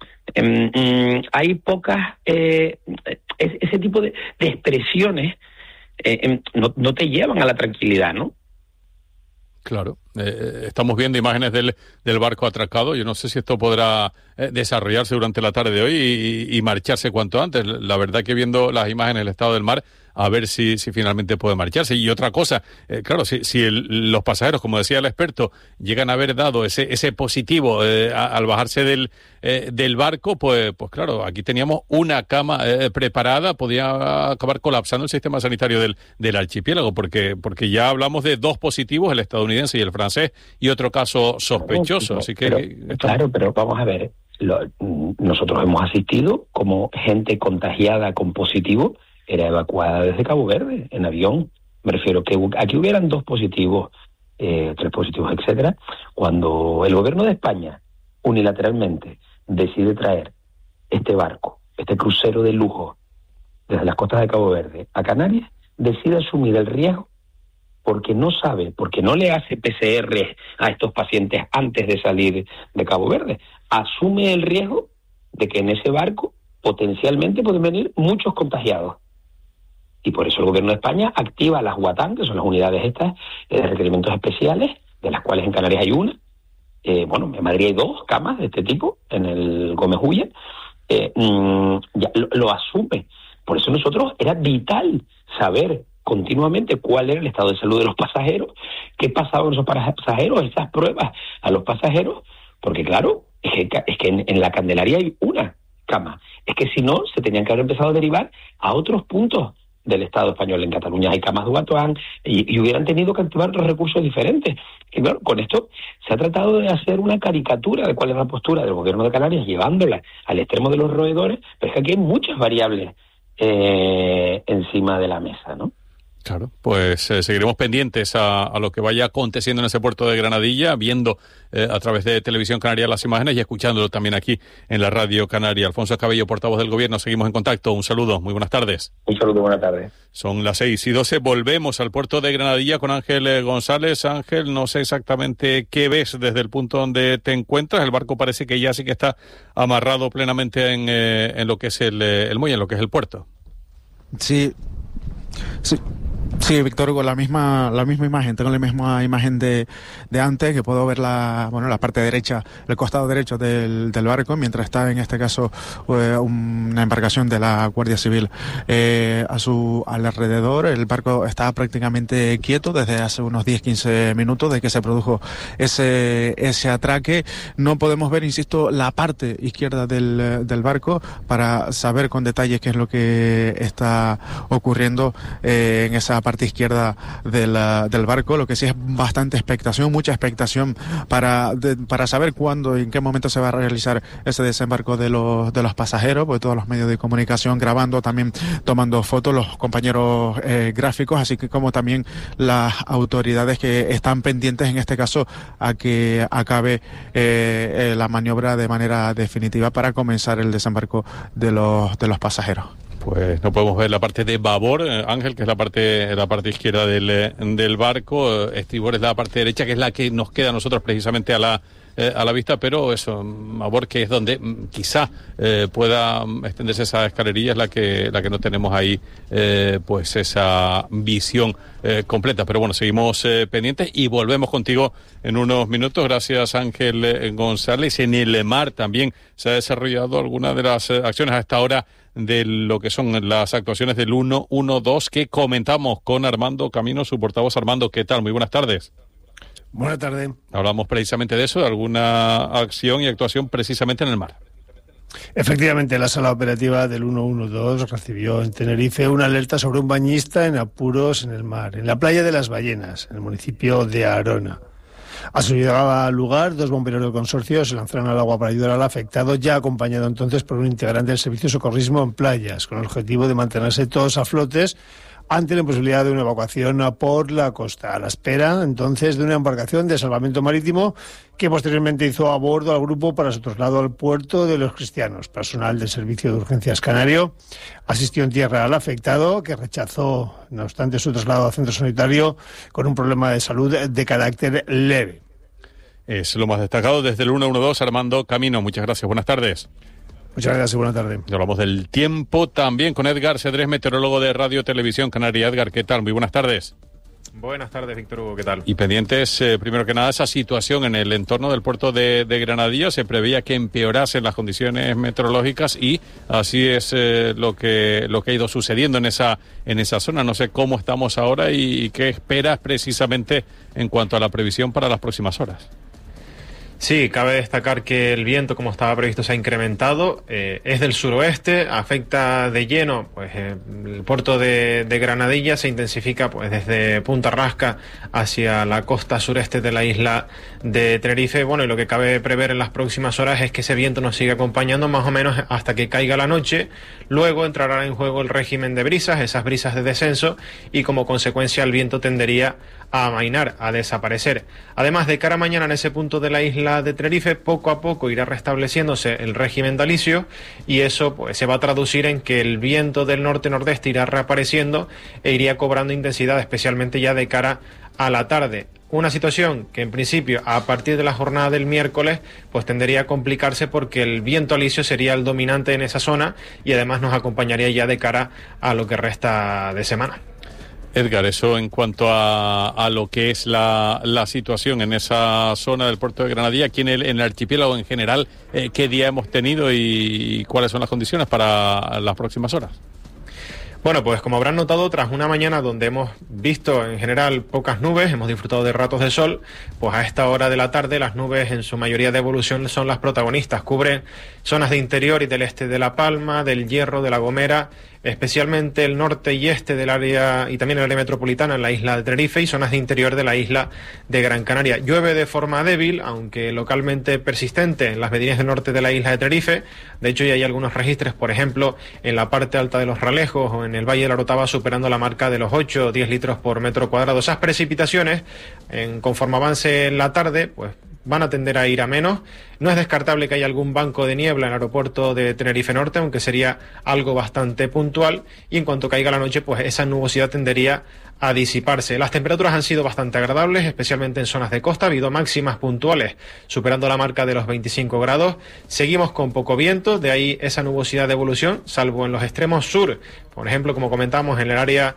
Hay pocas, ese tipo de expresiones no te llevan a la tranquilidad, ¿no? Claro, estamos viendo imágenes del barco atracado. Yo no sé si esto podrá desarrollarse durante la tarde de hoy y marcharse cuanto antes. La verdad que viendo las imágenes del estado del mar, a ver si finalmente puede marcharse. Y otra cosa, claro, si los pasajeros, como decía el experto, llegan a haber dado ese positivo al bajarse del barco, pues claro, aquí teníamos una cama preparada, podía acabar colapsando el sistema sanitario del archipiélago, porque ya hablamos de 2 positivos, el estadounidense y el francés, y otro caso sospechoso. Así que claro, pero vamos a ver, nosotros hemos asistido como gente contagiada con positivo era evacuada desde Cabo Verde en avión. Me refiero que aquí hubieran 2 positivos, 3 positivos, etcétera. Cuando el gobierno de España unilateralmente decide traer este barco, este crucero de lujo desde las costas de Cabo Verde a Canarias, decide asumir el riesgo porque no sabe, porque no le hace PCR a estos pacientes antes de salir de Cabo Verde. Asume el riesgo de que en ese barco potencialmente pueden venir muchos contagiados. Y por eso el gobierno de España activa las UATAN, que son las unidades estas de requerimientos especiales, de las cuales en Canarias hay una. Bueno, en Madrid hay 2 camas de este tipo, en el Gómez Ulla. Ya lo asume. Por eso nosotros era vital saber continuamente cuál era el estado de salud de los pasajeros, qué pasaba con esos pasajeros, esas pruebas a los pasajeros, porque claro, es que en la Candelaria hay una cama. Es que si no, se tenían que haber empezado a derivar a otros puntos del Estado español. En Cataluña hay camas de Guatuán y hubieran tenido que activar otros recursos diferentes. Y claro, con esto se ha tratado de hacer una caricatura de cuál es la postura del gobierno de Canarias, llevándola al extremo de los roedores, pero es que aquí hay muchas variables encima de la mesa, ¿no? Claro, pues seguiremos pendientes a lo que vaya aconteciendo en ese puerto de Granadilla, viendo a través de Televisión Canaria las imágenes y escuchándolo también aquí en la Radio Canaria. Alfonso Cabello, portavoz del Gobierno, seguimos en contacto. Un saludo, muy buenas tardes. Un saludo, buenas tardes. Son las 6:12, volvemos al puerto de Granadilla con Ángel González. Ángel, no sé exactamente qué ves desde el punto donde te encuentras. El barco parece que ya sí que está amarrado plenamente en lo que es el muelle, en lo que es el puerto. Sí. Sí, Víctor Hugo, la misma imagen, tengo la misma imagen de antes, que puedo ver la parte derecha, el costado derecho del barco, mientras está en este caso una embarcación de la Guardia Civil al alrededor. El barco está prácticamente quieto desde hace unos 10-15 minutos de que se produjo ese atraque. No podemos ver, insisto, la parte izquierda del barco para saber con detalle qué es lo que está ocurriendo en esa parte izquierda del barco. Lo que sí es bastante expectación, mucha expectación para saber cuándo y en qué momento se va a realizar ese desembarco de los pasajeros, pues todos los medios de comunicación grabando, también tomando fotos, los compañeros gráficos, así que como también las autoridades que están pendientes en este caso a que acabe la maniobra de manera definitiva para comenzar el desembarco de los pasajeros. Pues no podemos ver la parte de babor, Ángel, que es la parte izquierda del barco. Estribor es la parte derecha, que es la que nos queda a nosotros precisamente a la vista, pero eso, babor, que es donde quizá pueda extenderse esa escalerilla, es la que no tenemos ahí, pues esa visión completa. Pero bueno, seguimos pendientes y volvemos contigo en unos minutos. Gracias, Ángel González. En el mar también se ha desarrollado alguna de las acciones a esta hora de lo que son las actuaciones del 112 que comentamos con Armando Camino, su portavoz. Armando, ¿qué tal? Muy buenas tardes. Buenas tardes. Hablamos precisamente de eso, de alguna acción y actuación precisamente en el mar. Efectivamente, la sala operativa del 112 recibió en Tenerife una alerta sobre un bañista en apuros en el mar, en la playa de las Ballenas, en el municipio de Arona. A su llegada al lugar, 2 bomberos del consorcio se lanzaron al agua para ayudar al afectado, ya acompañado entonces por un integrante del servicio de socorrismo en playas, con el objetivo de mantenerse todos a flotes ante la imposibilidad de una evacuación por la costa, a la espera entonces de una embarcación de salvamento marítimo que posteriormente hizo a bordo al grupo para su traslado al puerto de Los Cristianos. Personal del Servicio de Urgencias Canario asistió en tierra al afectado, que rechazó, no obstante, su traslado al centro sanitario con un problema de salud de carácter leve. Es lo más destacado desde el 112, Armando Camino. Muchas gracias, buenas tardes. Muchas gracias, buenas tardes. Y hablamos del tiempo también con Edgar Cedrés, meteorólogo de Radio Televisión Canaria. Edgar, ¿qué tal? Muy buenas tardes. Buenas tardes, Víctor Hugo, ¿qué tal? Y pendientes, primero que nada, esa situación en el entorno del puerto de Granadilla. Se preveía que empeorasen las condiciones meteorológicas y así es lo que ha ido sucediendo en esa zona. No sé cómo estamos ahora y qué esperas precisamente en cuanto a la previsión para las próximas horas. Sí, cabe destacar que el viento, como estaba previsto, se ha incrementado, es del suroeste, afecta de lleno pues el puerto de Granadilla, se intensifica pues desde Punta Rasca hacia la costa sureste de la isla de Tenerife. Bueno, y lo que cabe prever en las próximas horas es que ese viento nos siga acompañando más o menos hasta que caiga la noche. Luego entrará en juego el régimen de brisas, esas brisas de descenso, y como consecuencia el viento tendería a amainar, a desaparecer. Además, de cara a mañana en ese punto de la isla de Tenerife, poco a poco irá restableciéndose el régimen de alisio, y eso pues se va a traducir en que el viento del norte-nordeste irá reapareciendo e iría cobrando intensidad, especialmente ya de cara a la tarde. Una situación que en principio a partir de la jornada del miércoles pues tendería a complicarse, porque el viento alisio sería el dominante en esa zona y además nos acompañaría ya de cara a lo que resta de semana. Edgar, eso en cuanto a lo que es la situación en esa zona del puerto de Granadilla, aquí en el archipiélago en general, ¿qué día hemos tenido y cuáles son las condiciones para las próximas horas? Bueno, pues como habrán notado, tras una mañana donde hemos visto en general pocas nubes, hemos disfrutado de ratos de sol, pues a esta hora de la tarde las nubes en su mayoría de evolución son las protagonistas. Cubren zonas de interior y del este de La Palma, del Hierro, de La Gomera, especialmente el norte y este del área y también el área metropolitana en la isla de Tenerife y zonas de interior de la isla de Gran Canaria. Llueve de forma débil, aunque localmente persistente en las medianías del norte de la isla de Tenerife. De hecho, ya hay algunos registros, por ejemplo, en la parte alta de los Ralejos o en el Valle de la Orotava, superando la marca de los 8 o 10 litros por metro cuadrado. Esas precipitaciones, conforme avance la tarde, pues van a tender a ir a menos. No es descartable que haya algún banco de niebla en el aeropuerto de Tenerife Norte, aunque sería algo bastante puntual, y en cuanto caiga la noche, pues esa nubosidad tendería a disiparse. Las temperaturas han sido bastante agradables, especialmente en zonas de costa. Ha habido máximas puntuales superando la marca de los 25 grados. Seguimos con poco viento, de ahí esa nubosidad de evolución, salvo en los extremos sur, por ejemplo, como comentamos, en el área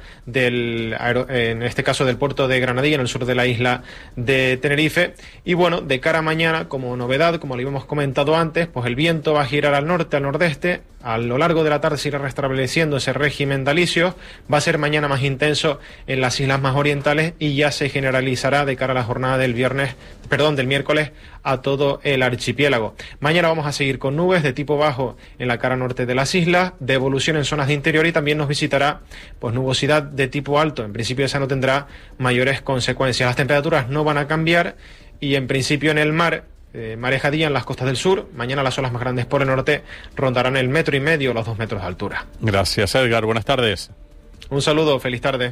en este caso del puerto de Granadilla, en el sur de la isla de Tenerife. Y bueno, de cara a mañana, como novedad, como lo habíamos comentado antes, pues el viento va a girar al norte, al nordeste. A lo largo de la tarde se irá restableciendo ese régimen de alisios. Va a ser mañana más intenso en las islas más orientales y ya se generalizará de cara a la jornada del miércoles a todo el archipiélago. Mañana vamos a seguir con nubes de tipo bajo en la cara norte de las islas, de evolución en zonas de interior, y también nos visitará pues nubosidad de tipo alto. En principio esa no tendrá mayores consecuencias. Las temperaturas no van a cambiar y en principio en el mar, marejadilla en las costas del sur. Mañana las olas más grandes por el norte rondarán el 1,5 metros, los 2 metros de altura. Gracias, Edgar. Buenas tardes. Un saludo, feliz tarde.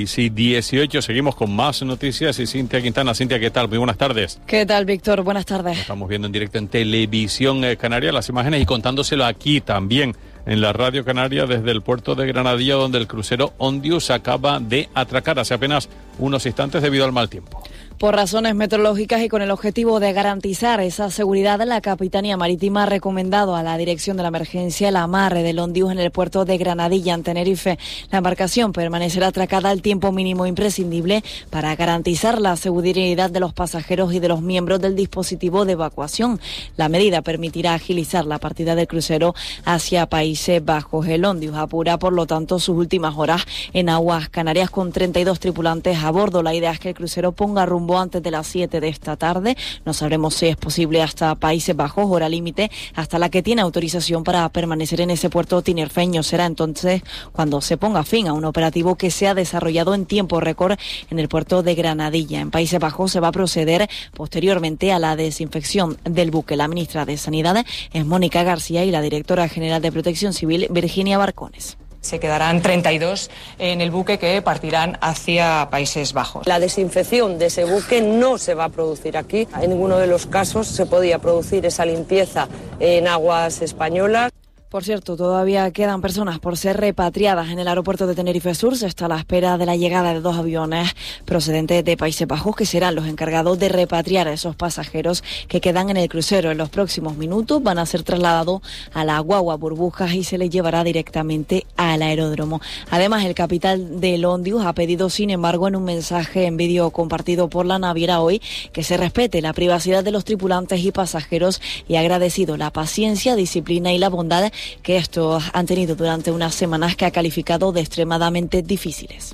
6:18, seguimos con más noticias y Cintia Quintana. Cintia, ¿qué tal? Muy buenas tardes. ¿Qué tal, Víctor? Buenas tardes. Estamos viendo en directo en Televisión Canaria las imágenes y contándoselo aquí también en la Radio Canaria desde el puerto de Granadilla, donde el crucero Ondius acaba de atracar hace apenas unos instantes debido al mal tiempo. Por razones meteorológicas y con el objetivo de garantizar esa seguridad, la Capitanía Marítima ha recomendado a la Dirección de la Emergencia el amarre del Ondius en el puerto de Granadilla, en Tenerife. La embarcación permanecerá atracada al tiempo mínimo imprescindible para garantizar la seguridad de los pasajeros y de los miembros del dispositivo de evacuación. La medida permitirá agilizar la partida del crucero hacia Países Bajos. El Ondius apura, por lo tanto, sus últimas horas en aguas canarias con 32 tripulantes a bordo. La idea es que el crucero ponga rumbo antes de las 7 de esta tarde. No sabremos si es posible hasta Países Bajos, hora límite hasta la que tiene autorización para permanecer en ese puerto tinerfeño. Será entonces cuando se ponga fin a un operativo que se ha desarrollado en tiempo récord en el puerto de Granadilla. En Países Bajos se va a proceder posteriormente a la desinfección del buque. La ministra de Sanidad es Mónica García y la directora general de Protección Civil, Virginia Barcones. Se quedarán 32 en el buque que partirán hacia Países Bajos. La desinfección de ese buque no se va a producir aquí. En ninguno de los casos se podía producir esa limpieza en aguas españolas. Por cierto, todavía quedan personas por ser repatriadas en el aeropuerto de Tenerife Sur. Se está a la espera de la llegada de 2 aviones procedentes de Países Bajos, que serán los encargados de repatriar a esos pasajeros que quedan en el crucero. En los próximos minutos van a ser trasladados a la guagua burbujas y se les llevará directamente al aeródromo. Además, el capitán del Ondius ha pedido, sin embargo, en un mensaje en vídeo compartido por la naviera hoy, que se respete la privacidad de los tripulantes y pasajeros, y ha agradecido la paciencia, disciplina y la bondad que estos han tenido durante unas semanas que ha calificado de extremadamente difíciles.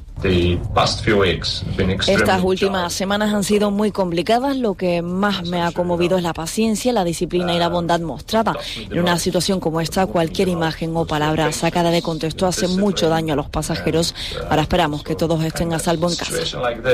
Estas últimas semanas han sido muy complicadas. Lo que más me ha conmovido es la paciencia, la disciplina y la bondad mostrada. En una situación como esta, cualquier imagen o palabra sacada de contexto hace mucho daño a los pasajeros. Ahora esperamos que todos estén a salvo en casa.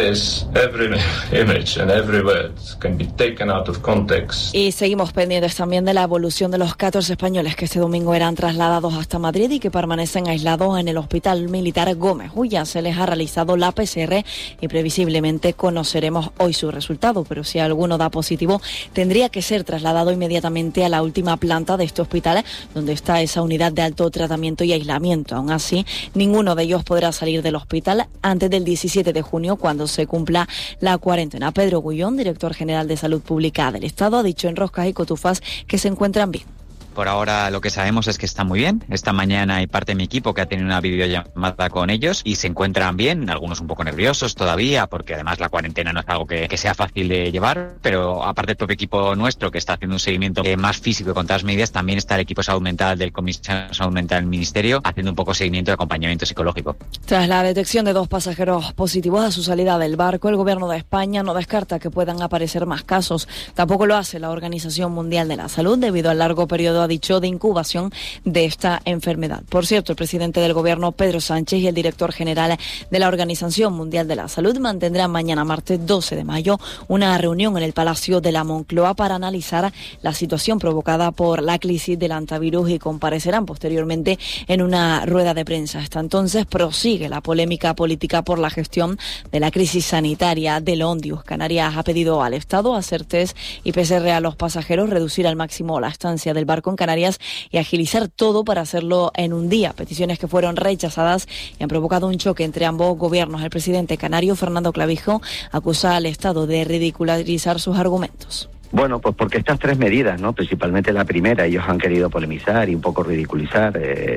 Y seguimos pendientes también de la evolución de los 14 españoles que este domingo eran trasladados hasta Madrid y que permanecen aislados en el Hospital Militar Gómez Ulla. Se les ha realizado la PCR y previsiblemente conoceremos hoy su resultado, pero si alguno da positivo tendría que ser trasladado inmediatamente a la última planta de este hospital, donde está esa unidad de alto tratamiento y aislamiento. Aún así, ninguno de ellos podrá salir del hospital antes del 17 de junio, cuando se cumpla la cuarentena. Pedro Gullón, director general de Salud Pública del Estado, ha dicho en Roscas y Cotufas que se encuentran bien. Por ahora lo que sabemos es que están muy bien. Esta mañana hay parte de mi equipo que ha tenido una videollamada con ellos y se encuentran bien, algunos un poco nerviosos todavía, porque además la cuarentena no es algo que sea fácil de llevar, pero aparte del propio equipo nuestro que está haciendo un seguimiento más físico con todas las medidas, también está el equipo de salud mental del Comisario de Salud Mental del Ministerio haciendo un poco seguimiento de acompañamiento psicológico. Tras la detección de 2 pasajeros positivos a su salida del barco, el Gobierno de España no descarta que puedan aparecer más casos. Tampoco lo hace la Organización Mundial de la Salud debido al largo periodo, ha dicho, de incubación de esta enfermedad. Por cierto, el presidente del Gobierno, Pedro Sánchez, y el director general de la Organización Mundial de la Salud mantendrán mañana, martes 12 de mayo, una reunión en el Palacio de la Moncloa para analizar la situación provocada por la crisis del antivirus y comparecerán posteriormente en una rueda de prensa. Hasta entonces prosigue la polémica política por la gestión de la crisis sanitaria del Ondius. Canarias ha pedido al Estado hacer test y PCR a los pasajeros, reducir al máximo la estancia del barco en Canarias y agilizar todo para hacerlo en un día. Peticiones que fueron rechazadas y han provocado un choque entre ambos gobiernos. El presidente canario, Fernando Clavijo, acusa al Estado de ridiculizar sus argumentos. Bueno, pues porque estas 3 medidas, ¿no? Principalmente la primera, ellos han querido polemizar y un poco ridiculizar,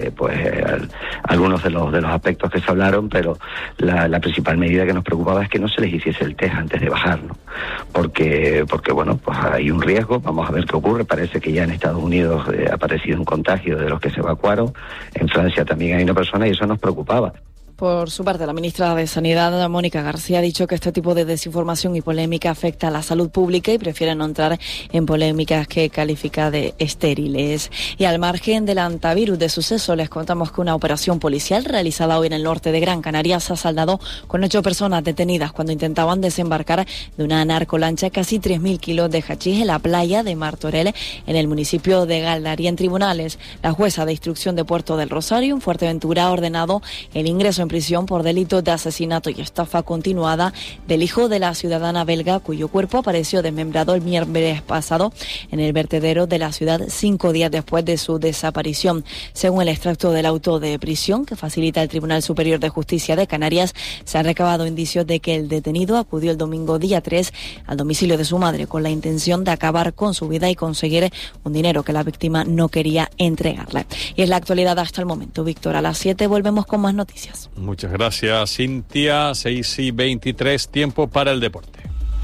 algunos de los aspectos que se hablaron, pero la principal medida que nos preocupaba es que no se les hiciese el test antes de bajar, ¿no? Porque bueno, pues hay un riesgo, vamos a ver qué ocurre. Parece que ya en Estados Unidos ha aparecido un contagio de los que se evacuaron, en Francia también hay una persona y eso nos preocupaba. Por su parte, la ministra de Sanidad, Mónica García, ha dicho que este tipo de desinformación y polémica afecta a la salud pública y prefiere no entrar en polémicas que califica de estériles. Y al margen del antivirus de suceso, les contamos que una operación policial realizada hoy en el norte de Gran Canaria se ha saldado con 8 personas detenidas cuando intentaban desembarcar de una narcolancha casi 3.000 kilos de hachís en la playa de Martorell, en el municipio de Galdaría. En tribunales, la jueza de instrucción de Puerto del Rosario, en Fuerteventura, ha ordenado el ingreso en prisión por delito de asesinato y estafa continuada del hijo de la ciudadana belga, cuyo cuerpo apareció desmembrado el miércoles pasado en el vertedero de la ciudad 5 días después de su desaparición. Según el extracto del auto de prisión que facilita el Tribunal Superior de Justicia de Canarias, se han recabado indicios de que el detenido acudió el domingo día 3 al domicilio de su madre con la intención de acabar con su vida y conseguir un dinero que la víctima no quería entregarle. Y es la actualidad hasta el momento. Víctor, a las 7 volvemos con más noticias. Muchas gracias, Cintia. 6:23, tiempo para el deporte.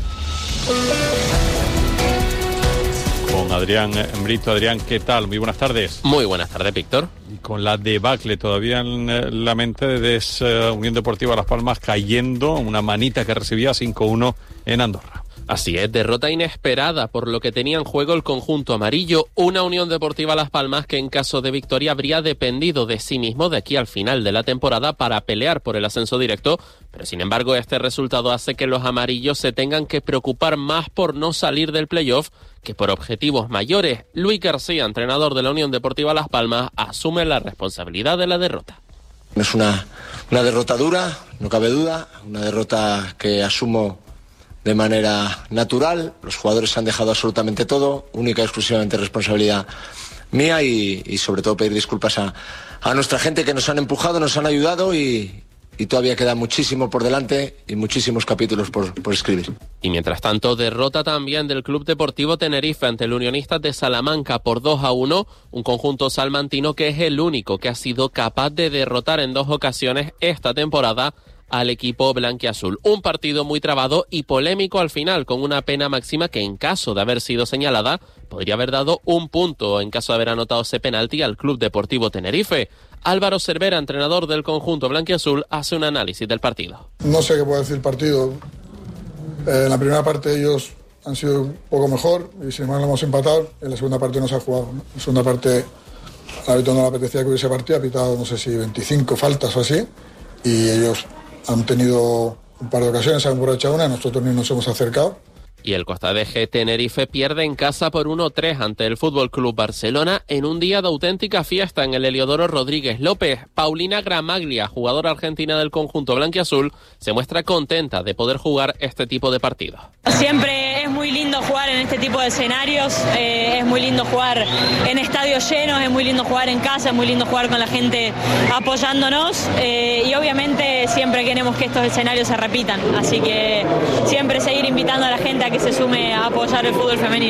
Con Adrián Brito. Adrián, ¿qué tal? Muy buenas tardes. Muy buenas tardes, Víctor. Y con la debacle todavía en la mente de Unión Deportiva Las Palmas cayendo, una manita que recibía 5-1 en Andorra. Así es, derrota inesperada por lo que tenía en juego el conjunto amarillo, una Unión Deportiva Las Palmas que en caso de victoria habría dependido de sí mismo de aquí al final de la temporada para pelear por el ascenso directo, pero sin embargo este resultado hace que los amarillos se tengan que preocupar más por no salir del playoff que por objetivos mayores. Luis García, entrenador de la Unión Deportiva Las Palmas, asume la responsabilidad de la derrota. Es una derrota dura, no cabe duda, una derrota que asumo de manera natural. Los jugadores han dejado absolutamente todo, única y exclusivamente responsabilidad mía y sobre todo pedir disculpas a nuestra gente que nos han empujado, nos han ayudado y todavía queda muchísimo por delante y muchísimos capítulos por escribir. Y mientras tanto, derrota también del Club Deportivo Tenerife ante el Unionistas de Salamanca por 2-1, un conjunto salmantino que es el único que ha sido capaz de derrotar en 2 ocasiones esta temporada al equipo blanquiazul. Un partido muy trabado y polémico al final, con una pena máxima que en caso de haber sido señalada podría haber dado un punto en caso de haber anotado ese penalti al Club Deportivo Tenerife. Álvaro Cervera, entrenador del conjunto blanquiazul, hace un análisis del partido. No sé qué puede decir el partido. En la primera parte ellos han sido un poco mejor y sin embargo lo hemos empatado. En la segunda parte no se ha jugado, ¿no? En la segunda parte al árbitro no le apetecía que hubiese partido, ha pitado no sé si 25 faltas o así y ellos han tenido un par de ocasiones, han aprovechado una, nosotros ni nos hemos acercado. Y el Costa de G Tenerife pierde en casa por 1-3 ante el Fútbol Club Barcelona en un día de auténtica fiesta en el Heliodoro Rodríguez López. Paulina Gramaglia, jugadora argentina del conjunto blanquiazul, se muestra contenta de poder jugar este tipo de partidos. Siempre es muy lindo jugar en este tipo de escenarios, es muy lindo jugar en estadios llenos, es muy lindo jugar en casa, es muy lindo jugar con la gente apoyándonos y obviamente siempre queremos que estos escenarios se repitan, así que siempre seguir invitando a la gente a que se sume a apoyar el fútbol femenino.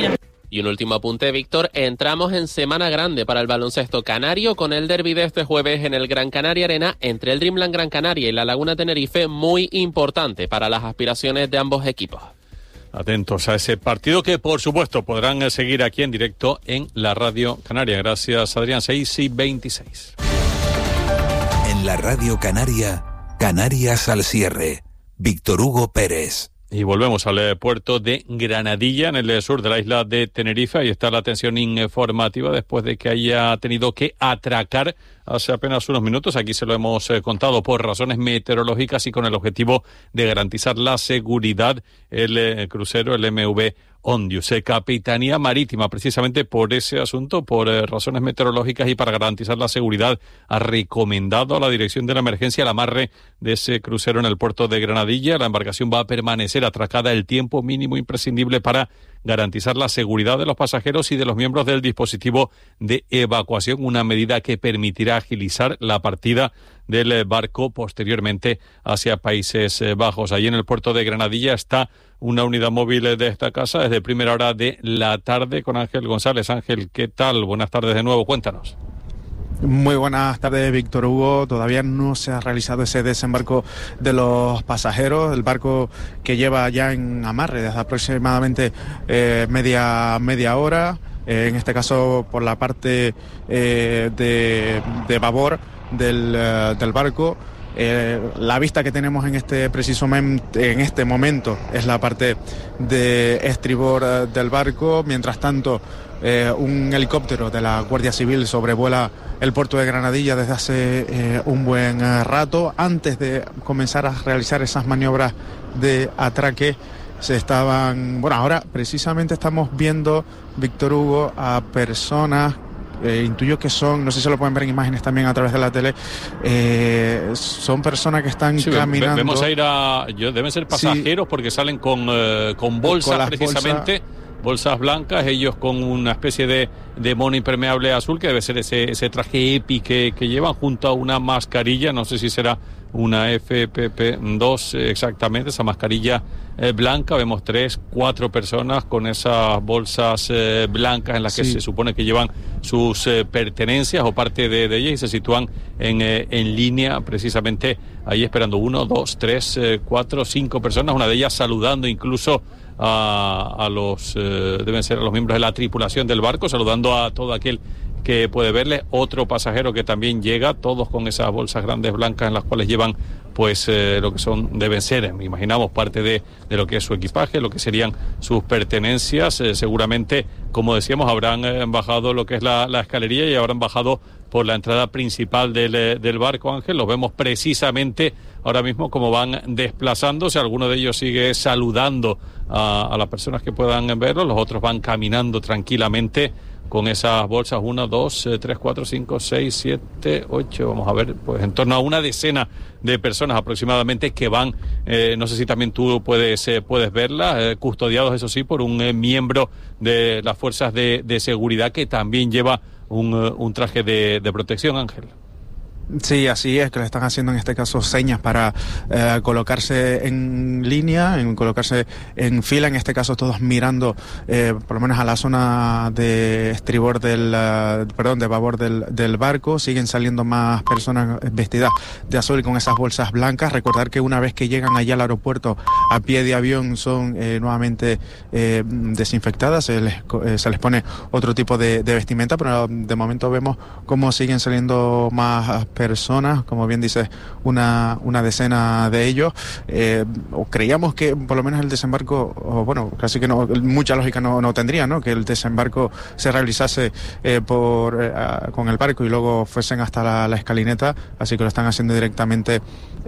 Y un último apunte, Víctor, entramos en semana grande para el baloncesto canario con el derbi de este jueves en el Gran Canaria Arena entre el Dreamland Gran Canaria y la Laguna Tenerife, muy importante para las aspiraciones de ambos equipos. Atentos a ese partido que, por supuesto, podrán seguir aquí en directo en la Radio Canaria. Gracias, Adrián. 6:26. En la Radio Canaria, Canarias al cierre. Víctor Hugo Pérez. Y volvemos al puerto de Granadilla, en el sur de la isla de Tenerife. Ahí está la atención informativa después de que haya tenido que atracar hace apenas unos minutos. Aquí se lo hemos contado por razones meteorológicas y con el objetivo de garantizar la seguridad. El crucero, el MV Ondius, Capitanía Marítima, precisamente por ese asunto, por razones meteorológicas y para garantizar la seguridad, ha recomendado a la Dirección de la Emergencia el amarre de ese crucero en el puerto de Granadilla. La embarcación va a permanecer atracada el tiempo mínimo imprescindible para garantizar la seguridad de los pasajeros y de los miembros del dispositivo de evacuación, una medida que permitirá agilizar la partida del barco posteriormente hacia Países Bajos. Allí en el puerto de Granadilla está una unidad móvil de esta casa desde primera hora de la tarde con Ángel González. Ángel, ¿qué tal? Buenas tardes de nuevo, cuéntanos. Muy buenas tardes, Víctor Hugo. Todavía no se ha realizado ese desembarco de los pasajeros. El barco que lleva ya en amarre desde aproximadamente media hora. En este caso por la parte de babor del barco. La vista que tenemos en este momento es la parte de estribor del barco. Mientras tanto, un helicóptero de la Guardia Civil sobrevuela el puerto de Granadilla desde hace un buen rato. Antes de comenzar a realizar esas maniobras de atraque, ahora precisamente estamos viendo, Víctor Hugo, a personas, intuyo que son, no sé si se lo pueden ver en imágenes también a través de la tele, son personas que están caminando. Vemos a ir deben ser pasajeros, sí, porque salen con bolsas precisamente. Bolsas blancas, ellos con una especie de mono impermeable azul, que debe ser ese traje EPI que llevan, junto a una mascarilla, no sé si será una FFP2 exactamente, esa mascarilla blanca. Vemos 3-4 personas con esas bolsas blancas en las que se supone que llevan sus pertenencias o parte de ellas, y se sitúan en línea precisamente ahí esperando 1, 2, 3, 4, 5 personas, una de ellas saludando incluso a los deben ser a los miembros de la tripulación del barco, saludando a todo aquel que puede verle. Otro pasajero que también llega, todos con esas bolsas grandes blancas en las cuales llevan lo que deben ser, imaginamos, parte de lo que es su equipaje, lo que serían sus pertenencias. Seguramente, como decíamos, habrán bajado lo que es la escalería y habrán bajado por la entrada principal del barco, Ángel. Los vemos precisamente ahora mismo como van desplazándose. Alguno de ellos sigue saludando a las personas que puedan verlo, los otros van caminando tranquilamente con esas bolsas. 1, 2, 3, 4, 5, 6, 7, 8, vamos a ver, pues en torno a una decena de personas aproximadamente que van, no sé si también tú puedes verlas, custodiados, eso sí, por un miembro de las fuerzas de seguridad que también lleva un traje de protección, Ángel. Sí, así es, que le están haciendo en este caso señas para colocarse en línea, colocarse en fila, en este caso todos mirando por lo menos a la zona de estribor de babor del barco. Siguen saliendo más personas vestidas de azul y con esas bolsas blancas. Recordar que una vez que llegan allá al aeropuerto a pie de avión son nuevamente desinfectadas, se les pone otro tipo de vestimenta, pero de momento vemos cómo siguen saliendo más personas, como bien dices, una decena de ellos. Creíamos que por lo menos el desembarco, casi que no, mucha lógica no tendría, ¿no?, que el desembarco se realizase con el barco y luego fuesen hasta la escalineta, así que lo están haciendo directamente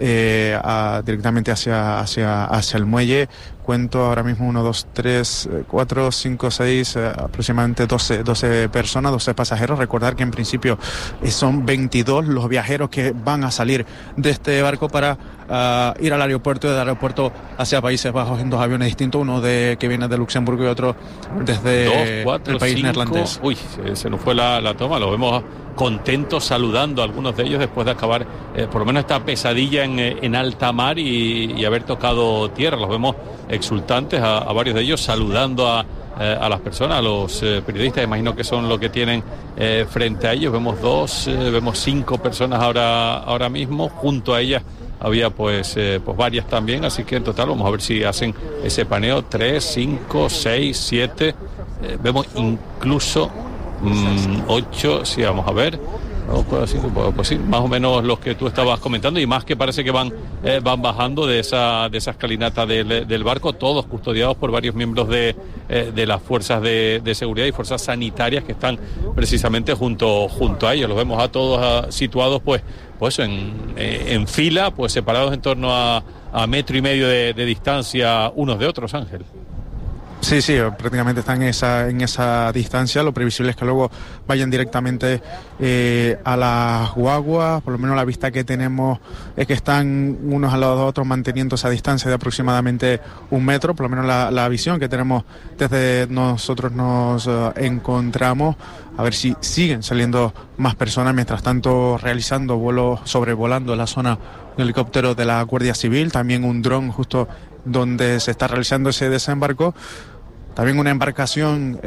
hacia el muelle. Cuento ahora mismo 1, 2, 3, 4, 5, 6, aproximadamente 12 personas, 12 pasajeros. Recordar que en principio son 22 los viajeros que van a salir de este barco para ir al aeropuerto y del aeropuerto hacia Países Bajos en 2 aviones distintos, uno que viene de Luxemburgo y otro desde el país neerlandés. Uy, se nos fue la toma, lo vemos contentos saludando a algunos de ellos después de acabar por lo menos esta pesadilla en alta mar y haber tocado tierra. Los vemos exultantes a varios de ellos saludando a las personas, a los periodistas. Imagino que son lo que tienen frente a ellos. Vemos 5 personas ahora mismo. Junto a ellas había pues varias también, así que en total vamos a ver si hacen ese paneo. 3, 5, 6, 7, vemos incluso 8, sí, vamos a ver. Pues sí, más o menos los que tú estabas comentando, y más que parece que van bajando de esa escalinata del barco, todos custodiados por varios miembros de las fuerzas de seguridad y fuerzas sanitarias que están precisamente junto a ellos. Los vemos a todos situados pues en fila, pues separados en torno a 1,5 metros de distancia unos de otros, Ángel. Sí, prácticamente están en esa distancia. Lo previsible es que luego vayan directamente a las guaguas. Por lo menos la vista que tenemos es que están unos al lado de otros manteniendo esa distancia de aproximadamente 1 metro. Por lo menos la visión que tenemos desde nosotros nos encontramos. A ver si siguen saliendo más personas. Mientras tanto, realizando vuelos, sobrevolando la zona, un helicóptero de la Guardia Civil, también un dron justo donde se está realizando ese desembarco. También una embarcación